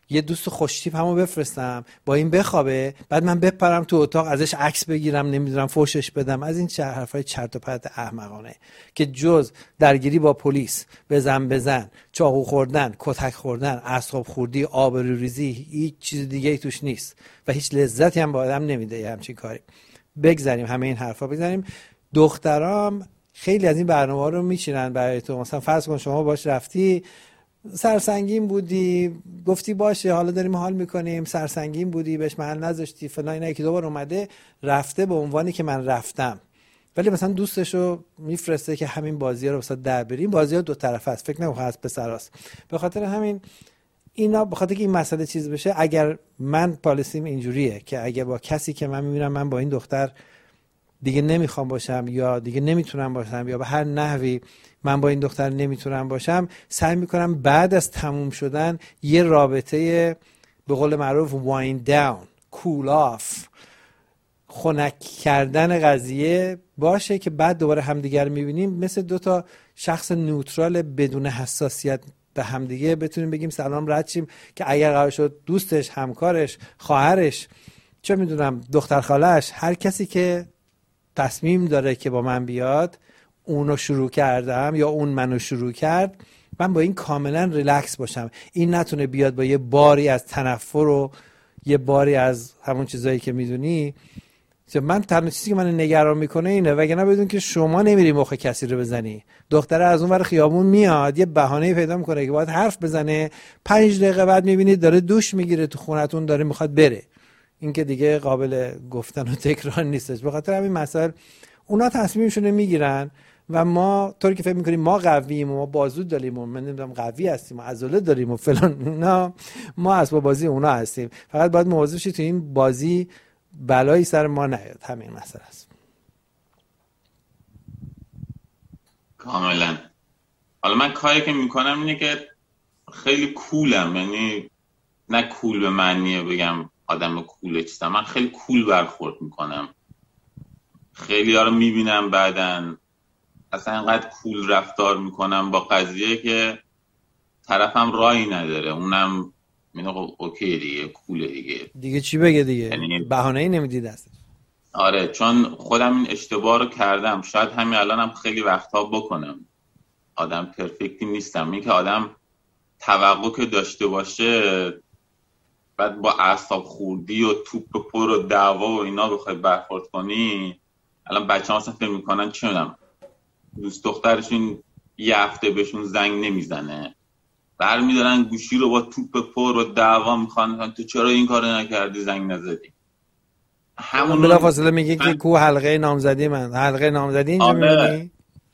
یه دوست خوشتیپ همو بفرستم با این بخوابه، بعد من بپرم تو اتاق ازش عکس بگیرم، نمیدونم فوشش بدم. از این چه حرفای چرت و پرت احمقانه که جز درگیری با پلیس، بزن بزن، چاقو خوردن، کتک خوردن، اعصاب خوردی، آبروریزی، هیچ چیز دیگه ای توش نیست و هیچ لذتی هم به آدم نمیده همچین کاری. بگذاریم همه این حرفا بگذاریم. دخترام خیلی از این برنامه‌ها رو میچینن برای تو. مثلا فرض کن شما باش رفتی، سرسنگین بودی، گفتی باشه حالا داریم حال میکنیم، سرسنگین بودی، بهش محل نذاشتی فلان، اینا یکی دو بار اومده رفته به عنوانی که من رفتم، ولی مثلا دوستشو میفرسته که همین بازی‌ها رو مثلا در بریم. بازی‌ها دو طرفه است، فکر نمی‌کنم از پسراست. به خاطر همین اینا، به خاطر که این مسئله چیز بشه، اگر من پالیسیم اینجوریه که اگر با کسی که من میبینم من با این دختر دیگه نمیخوام باشم یا دیگه نمیتونم باشم یا به هر نحوی من با این دختر نمیتونم باشم، سعی میکنم بعد از تموم شدن یه رابطه به قول معروف wind down، cool off، خنک کردن قضیه باشه که بعد دوباره همدیگر میبینیم مثل دوتا شخص نوترال بدون حساسیت به همدیگه بتونیم بگیم سلام رد شیم، که اگر قرار شد دوستش، همکارش، خواهرش، چه میدونم دختر خاله‌اش، هر کسی که تصمیم داره که با من بیاد، اونو شروع کردم یا اون منو شروع کرد، من با این کاملا ریلکس باشم. این نتونه بیاد با یه باری از تنفر و یه باری از همون چیزایی که میدونی. من تنها چیزی که من نگران میکنه اینه، وگرنه بدون که شما نمیری مخ کسی رو بزنی. دختره از اون ور خیابون میاد یه بهانه‌ای پیدا میکنه که باید حرف بزنه، پنج دقیقه بعد میبینید داره دوش میگیره تو خونتون، داره میخواد بره. این که دیگه قابل گفتن و تکرار نیستش. به خاطر همین مسائل اونا تصمیمشون میگیرن و ما طوری که فکر میکنیم ما قوییم و ما بازو داریم و من نمیدونم قوی هستیم و عضله داریم و فلان، نه، ما اسباب بازی اونا هستیم. فقط باید مواظب شید تو این بازی بلایی سر ما نیاد. همین مسئله است. کاملا. حالا من کاری که میکنم اینه که خیلی کولم، یعنی نه کول به معنیه بگم آدم کوله چیستم، من خیلی کول برخورد میکنم. خیلی ها رو میبینم بعدن اصلا اینقدر کول رفتار میکنم با قضیه که طرفم رایی نداره، اونم میگه اوکی دیگه، کوله دیگه دیگه چی بگه دیگه، یعنی بهانه‌ای نمیدی دستش. آره، چون خودم این اشتباه رو کردم، شاید همین الانم خیلی وقتها بکنم. آدم پرفکتی نیستم. این که آدم توقع که داشته باشه بعد با اعصاب خوردی و توپ پر و دعوا و اینا بخوای برخورد کنی، الان بچه‌ها اصلا فکر میکنن چه میدونم دوست دخترشون یه هفته بهشون زنگ نمیزنه، برمیدارن گوشی رو با توپ پر و دعوا میخوان تو چرا این کارو نکردی، زنگ نزدی. همون بلافاصله میگه که کو حلقه نامزدی من، حلقه نامزدی اینجا میبینی.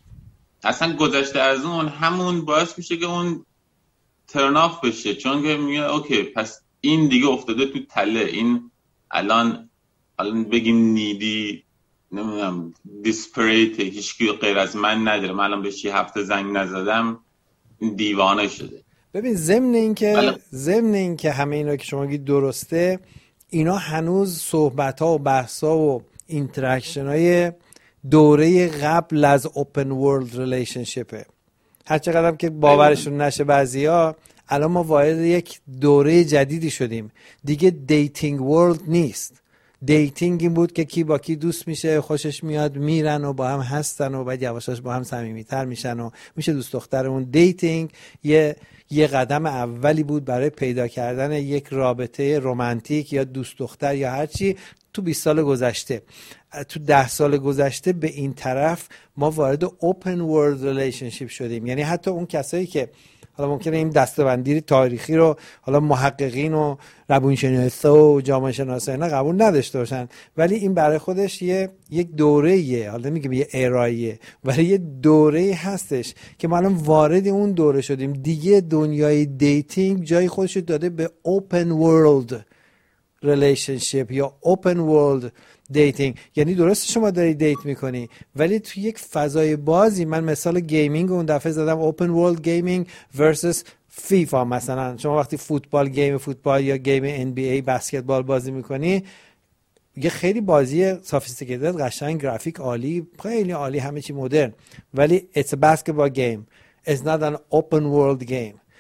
اصلا گذشته از اون همون باعث میشه که اون ترن آف بشه، چون که میگه اوکی پس این دیگه افتاده تو تله، این الان الان بگیم نیدی، نمیدونم دیسپریت، هیچکی غیر از من نداره، من الان بهش یه هفته زنگ نزدم، دیوانه شده. ببین ضمن این که ضمن این که همه اینا که شما گید درسته، اینا هنوز صحبت ها و بحث ها و اینتراکشن های دوره قبل از اوپن ورلد ریلیشنشیپه. هر چقدر که باورشون نشه بعضیا، الان ما وارد یک دوره جدیدی شدیم دیگه. دیتینگ ورلد نیست. دیتینگ این بود که کی با کی دوست میشه، خوشش میاد، میرن و با هم هستن و بعد یواشاش با هم صمیمیتر میشن و میشه دوست دخترمون. دیتینگ یه یه قدم اولی بود برای پیدا کردن یک رابطه رمانتیک یا دوست دختر یا هر چی تو بیست سال گذشته. تو ده سال گذشته به این طرف ما وارد اوپن ورلد ریلیشنشیپ شدیم. یعنی حتی اون کسایی که حالا ممکنه این دسته‌بندی تاریخی رو حالا محققین و روانشناسا و جامعه شناسا اینا قبول نداشته باشن، ولی این برای خودش یه یک دوره‌ایه، حالا نمیگم یه ارائه‌ایه، ولی یه دوره‌ای هستش که ما الان وارد اون دوره شدیم دیگه. دنیای دیتینگ جای خودش رو داده به اوپن ورلد ریلیشنشیپ یا اوپن ورلد دیتینگ. یعنی درست شما داری دیت میکنی ولی تو یک فضای بازی. من مثال گیمینگ اون دفعه زدم، اوپن ورلد گیمینگ ورسس فیفا. مثلا شما وقتی فوتبال، گیم فوتبال یا گیم ان بی ای بسکتبال بازی میکنی، یه خیلی بازی سافیستیکیتد، قشنگ، گرافیک عالی، خیلی عالی، همه چی مدرن، ولی it's a basketball game, it's not an open world game.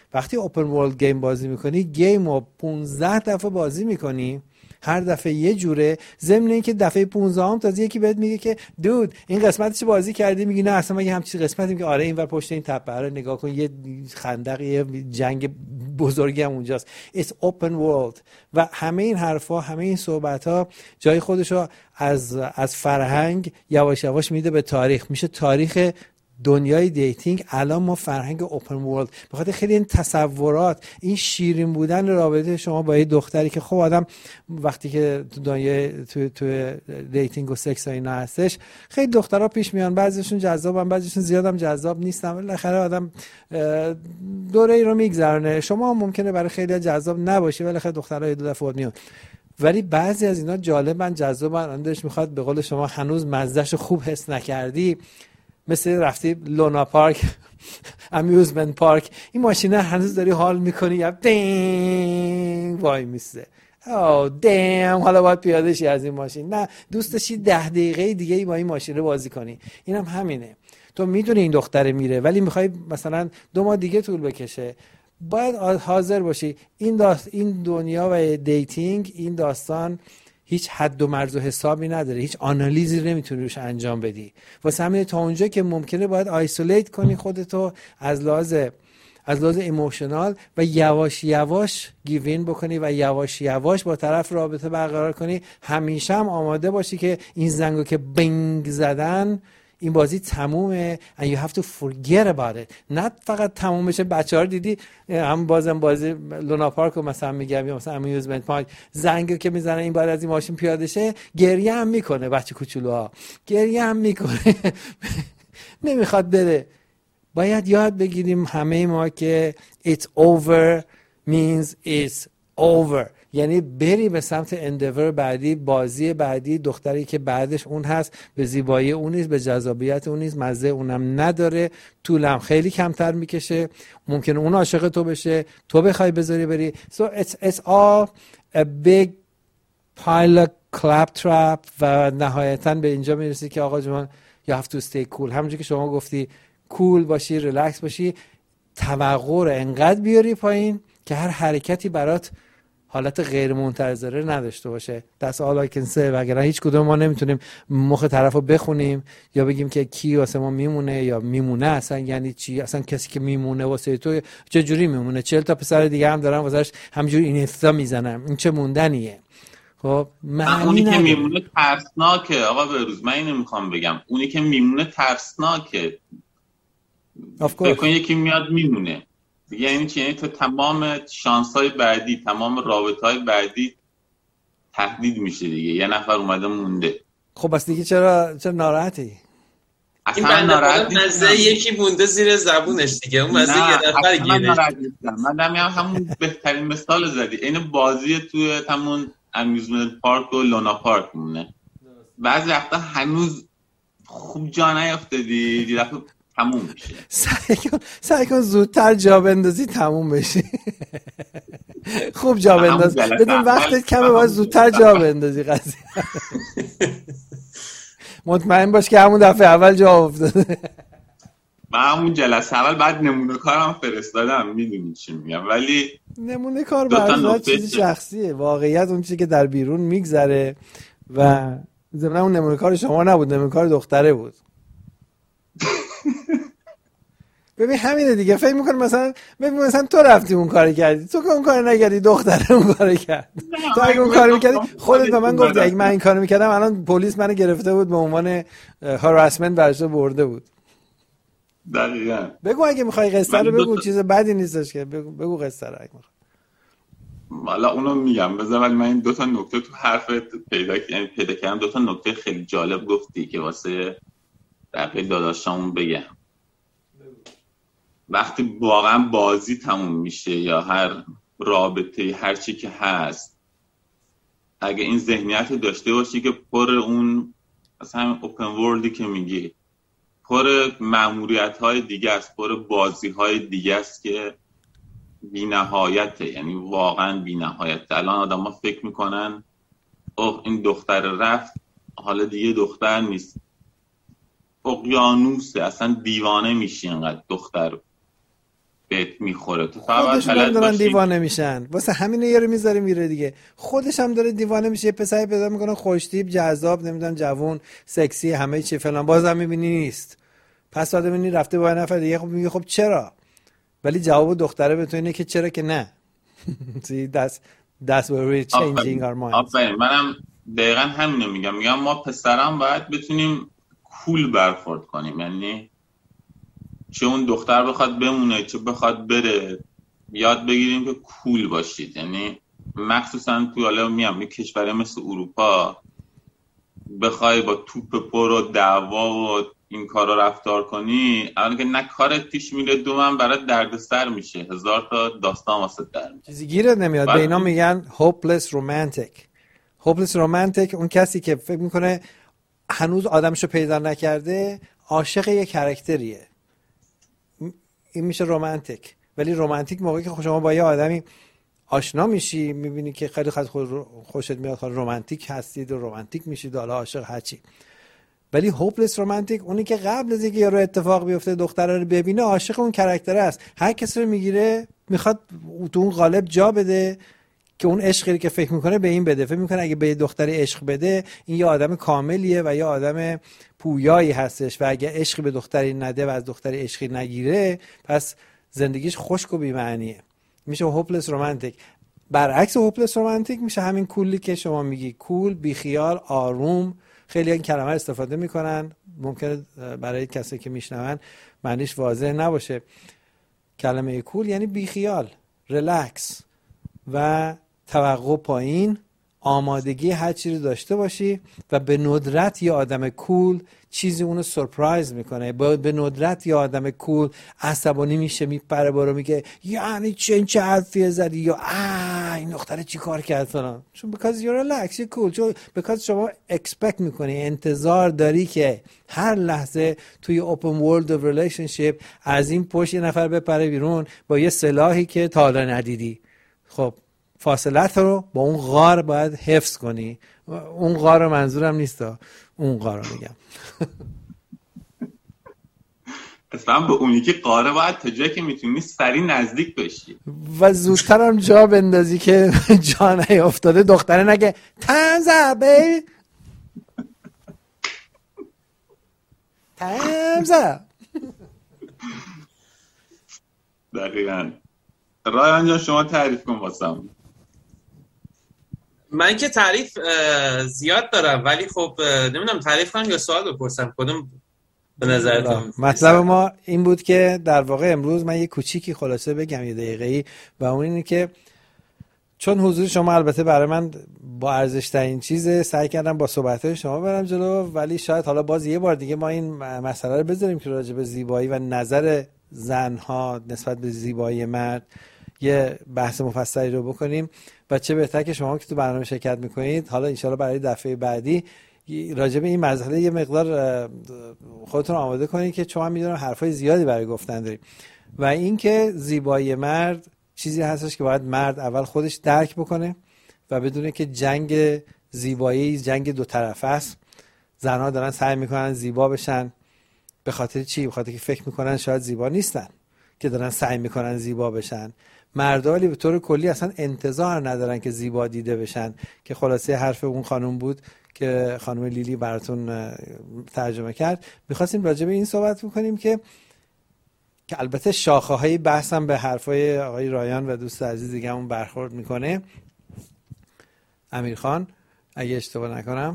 وقتی اوپن ورلد گیم بازی میکنی، گیم رو پانزده دفعه بازی میکنی، هر دفعه یه جوره، ضمن اینکه دفعه پانزدهم تازه یکی بهت میگه که دود این قسمتش بازی کردی، میگی نه اصلا مگه همچین قسمتی، میگه آره اینور پشت این تپه رو نگاه کن، یه خندق، یه جنگ بزرگی هم اونجاست. It's open world. و همه این حرفا، همه این صحبت‌ها جای خودشو از از فرهنگ یواش یواش میده به تاریخ، میشه تاریخ دنیای دیتینگ. الان ما فرهنگ اوپن ورلد، بخاطر خیلی این تصورات، این شیرین بودن رابطه شما با یه دختری که خب آدم وقتی که تو دنیای تو تو دیتینگ و سکس و اینا هستش، خیلی دخترها پیش میان، بعضیشون جذابن، بعضیشون زیادم جذاب نیستن، بالاخره آدم دوره ای رو میگذرونه. شما ممکنه برای خیلی جذاب نباشی، بالاخره دخترها یه دو دفعه میان، ولی بعضی از اینا جالبن، جذابن، اندش میخواد به قول شما هنوز مزهش خوب حس نکردی، مثل رفتی لونا پارک، امیوزمنت پارک، این ماشینه هنوز داری حال میکنی، یا دینگ وای میسته، او دیم حالا باید پیاده شی از این ماشین، نه دوست داشتی ده دقیقه دیگه با این ماشین بازی کنی. اینم هم همینه، تو میدونی این دختره میره ولی میخوای مثلا دو ماه دیگه طول بکشه، باید حاضر باشی. این داست این دنیا و دیتینگ، این داستان هیچ حد و مرز و حسابی نداره، هیچ آنالیزی نمیتونی روش انجام بدی. واسه همین تا اونجا که ممکنه باید آیسولیت کنی خودتو از لحاظ از لحاظ ایموشنال و یواش یواش گیوین بکنی و یواش یواش با طرف رابطه برقرار کنی. همیشه هم آماده باشی که این زنگو که بینگ زدن، این بازی تمومه and you have to forget about it. نه فقط تموم بشه. بچه‌ها رو دیدی هم بازم بازی لونا پارک رو مثلا میگم یا مثلا امیوزمنت پارک، زنگو که میزنن این باید از این ماشین پیاده شه، گریه هم میکنه، بچه کوچولوها گریه هم میکنه نمیخواد بره. باید یاد بگیریم همه ما که it's over means it's over، یعنی بری به سمت اندیور بعدی، بازی بعدی، دختری که بعدش اون هست، به زیبایی اون نیست، به جذابیت اون نیست، مزه اونم نداره، طولم خیلی کمتر میکشه، ممکنه اون عاشق تو بشه، تو بخوای بذاری بری. so it's, it's all a big pile of clap trap و نهایتاً به اینجا میرسی که آقا جون you have to stay cool. همونجور که شما گفتی کول باشی، ریلکس باشی، توقع رو انقدر بیاری پایین که هر حرکتی برات حالت غیر منتظره نداشته باشه. That's all I can say. وگرنه هیچ کدوم ما نمیتونیم مخ طرف رو بخونیم یا بگیم که کی واسه ما میمونه یا میمونه اصلا یعنی چی. اصلا کسی که میمونه واسه تو چه جوری میمونه؟ چهل تا پسر دیگه هم دارن واسش همجوری این استا میزنن، این چه موندنیه؟ خب اونی که میمونه ترسناکه آقا بروز. من اینو میخوام بگم، اونی که میمونه ترسناکه. فکر کن یکی میاد میمونه، یعنی چی؟ یعنی تو تمام شانس‌های بعدی، تمام رابطه‌های بعدی تهدید میشه دیگه. یه نفر اومده مونده. خب بس دیگه چرا چرا ناراحتی؟ این بنده مزه یکی مونده زیر زبونش دیگه، اون مزه یه نفر گیره. من دارم همون بهترین مثال زدی. این بازی توی همون امیوزمنت پارک و لونا پارک مونه. بعضی وقتا هنوز خوب جا نیافتادی، یه دفعه تموم میشه. سعی کن سعی کن زودتر جا بندازی تموم بشی. خوب جا بنداز، بدون وقتت کمه، باید زودتر جا بندازی قضیه. مطمئن باش که همون دفعه اول جا افتاده. من همون جلسه اول بعد نمونه کارم فرستادم، میدونی چی میگم، ولی نمونه کار برای چیز شخصیه، واقعیت اون چیزی که در بیرون میگذره و ضمن اون نمونه کار شما نبود، نمونه کار دختره بود. ببین همینه دیگه. فکر میکنه مثلا ببین مثلا تو رفتی اون کارو کردی، تو که اون کارو نکردی، دختره اون کارو کرد. تو اگه اون کارو میکردی خودت به من گفتی اگه من این کارو میکردم الان پلیس منو گرفته بود، به عنوان هاراسمنت برش برده بود. دقیقاً. بگو اگه میخوای قصه رو بگو، چیز بدی نیستش که بگو بگو قصه رو اگه میخوای. والا اونو میگم بذار، ولی من این دو تا نکته تو حرفت پیدا یعنی پیدا کردم. دو تا نکته خیلی جالب گفتی که واسه بقیه داداشامون بگم. وقتی واقعا بازی تموم میشه یا هر رابطه هر چی که هست، اگه این ذهنیت داشته باشی که پر اون مثلا اوپن ورلدی که میگی پر مأموریت های دیگه است، پر بازی های دیگه است که بی نهایته، یعنی واقعا بی نهایته. الان آدم ها فکر میکنن اوه این دختر رفت حالا دیگه دختر نیست، اقیانوسه، اصلا دیوانه میشی انقدر دختر بهت میخوره. تو فقط خودشون بلد دارن باشی دیوانه میشن، واسه همین یارو میذاره میره دیگه. خودش هم داره دیوانه میشه، یه پسری پیدا میکنه خوشتیپ، جذاب، نمیدونم جوون، سکسی، همه چی فلان، بازم میبینی نیست. پس بعد میبینی رفته با نفر دیگه. خب میگه خب چرا؟ ولی جواب دختره به تو اینه که چرا که نه. See that's that's where we're changing our minds. آفرین. منم دقیقا همینو میگم. میگم ما پسرام باید بتونیم کول برخورد کنیم، یعنی چه اون دختر بخواد بمونه چه بخواد بره، یاد بگیریم که کول باشید. یعنی مخصوصا تو حالا میام یه کشوری مثل اروپا بخوای با توپ پر و دعوا و این کارا رفتار کنی، اولا که نه کارت پیش میره، دوم برات دردسر میشه، هزار تا داستان واسه در میشه. چیزی گیرت نمیاد. به اینا میگن hopeless romantic. hopeless romantic اون کسی که فکر میکنه هنوز آدمشو پیدا نکرده، عاشق یه کاراکتریه، این میشه رومانتیک. ولی رومانتیک موقعی که شما با یه آدمی آشنا میشی، میبینی که خیلی خیلی خوشت میاد، خیلی رومانتیک هستید و رومانتیک میشید و حالا عاشق هرچی. ولی هوپلس رومانتیک اونی که قبل از اینکه یارو اتفاق بیفته دختره رو ببینه عاشق اون کاراکتر است. هر کسی رو میگیره میخواد تو اون قالب جا بده که اون عشقی که فکر میکنه به این بده. فکر میکنه اگه به دختری عشق بده این یه آدم کاملیه و یه آدم پویایی هستش، و اگه عشقی به دختری نده و از دختری عشقی نگیره پس زندگیش خشک و بی‌معنیه. میشه هوپلس رومانتیک. برعکس هوپلس رومانتیک میشه همین کولی که شما میگی، کول، بیخیال، آروم. خیلی این کلمه استفاده میکنن، ممکنه برای کسی که میشنون معنیش واضح نباشه. کلمه کول یعنی بیخیال، ریلکس و توقع پایین، آمادگی هر چیزی رو داشته باشی و به ندرت یه آدم کول چیزی اونو سورپرایز میکنه. به ندرت یه آدم کول عصبانی میشه، میپره برو میگه یعنی چه این چه حرفیه زدی، یا آه این دختره چی کار کرد فلان. چون because you're relaxed you're cool، چون because شما expect میکنی، انتظار داری که هر لحظه توی open world of relationship از این پشت یه نفر بپره بیرون با یه سلاحی که تا حالا ندیدی. خب فاصلت رو با اون غار باید حفظ کنی. اون غار رو منظورم نیست، اون غار رو میگم. اصلا به اونی که قاره باید تا جایی که میتونی سری نزدیک بشی و زودتر هم جا بندازی که جا نیافتاده دختره نگه تنزه تنزه. دقیقا. رایان جان شما تعریف کن واسم. من که تعریف زیاد دارم ولی خب نمیدونم تعریف کنم یا سوال بپرسم، کدوم به نظرتون؟ مطلب ما این بود که در واقع امروز من یه کوچیکی خلاصه بگم یه دقیقه‌ای، و اون اینه که چون حضور شما البته برای من با ارزش ترین چیزه، سعی کردم با صحبت‌های شما برم جلو، ولی شاید حالا باز یه بار دیگه ما این مسئله رو بذاریم که راجع به زیبایی و نظر زنها نسبت به زیبایی مرد یه بحث مفصلی رو بکنیم. و چه بهتر که شما که تو برنامه شرکت میکنید، حالا انشالله برای دفعه بعدی راجع به این مسئله یه مقدار خودتون آماده کنید که چون من میدونم حرفای زیادی برای گفتن داریم. و این که زیبایی مرد چیزی هستش که باید مرد اول خودش درک بکنه و بدونه که جنگ زیبایی جنگ دو طرفه است. زنها دارن سعی میکنن زیبا بشن، به خاطر چی؟ به خاطر که فکر میکنن شاید زیبا نیستن که دارن سعی میکنن زیبا بشن. مردا ولی به طور کلی اصلا انتظار ندارن که زیبا دیده بشن، که خلاصه حرف اون خانم بود که خانم لیلی براتون ترجمه کرد. میخواستیم راجع به این صحبت بکنیم که که البته شاخه های بحثم به حرفای آقای رایان و دوست عزیز دیگه همون برخورد میکنه، امیرخان اگه اشتباه نکنم.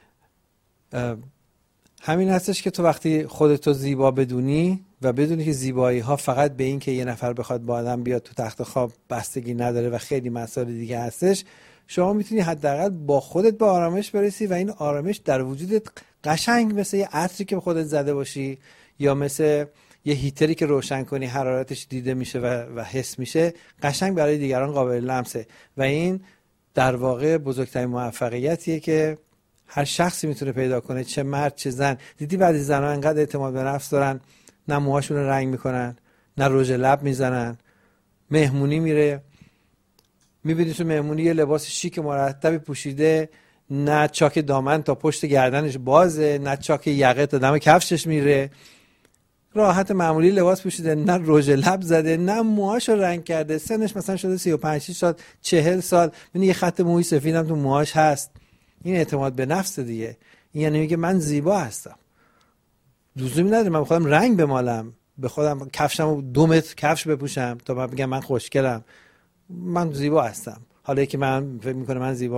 همین هستش که تو وقتی خودتو زیبا بدونی و بدونی که زیبایی ها فقط به این که یه نفر بخواد با آدم بیاد تو تخت خواب بستگی نداره و خیلی مسائل دیگه هستش، شما میتونی حداقل با خودت به آرامش برسی و این آرامش در وجودت قشنگ مثل یه عطری که به خودت زده باشی یا مثل یه هیتری که روشن کنی حرارتش دیده میشه و, و حس میشه، قشنگ برای دیگران قابل لمسه. و این در واقع بزرگترین موفقیتیه که هر شخصی میتونه پیدا کنه، چه مرد چه زن. دیدی بعضی زنها انقدر اعتماد به نفس دارن، نه موهاشون رو رنگ میکنن، نه رژ لب میزنن، مهمونی میره میبینی تو مهمونی یه لباس شیک مرتبی پوشیده، نه چاک دامن تا پشت گردنش بازه، نه چاک یقه تا دم کفشش میره، راحت معمولی لباس پوشیده، نه رژ لب زده، نه موهاشو رنگ کرده، سنش مثلا شده سی و پنج سال چهل سال، من یه خط موی سفیدم تو موهاش هست. این اعتماد به نفس دیگه. این یعنی میگه من زیبا هستم. لزومی نداره من بخوام رنگ بمالم، به خودم کفشمو دو متر کفش بپوشم تا من بگم من خوشگلم، من زیبا هستم. حالا که من فکر میکنه من زیبا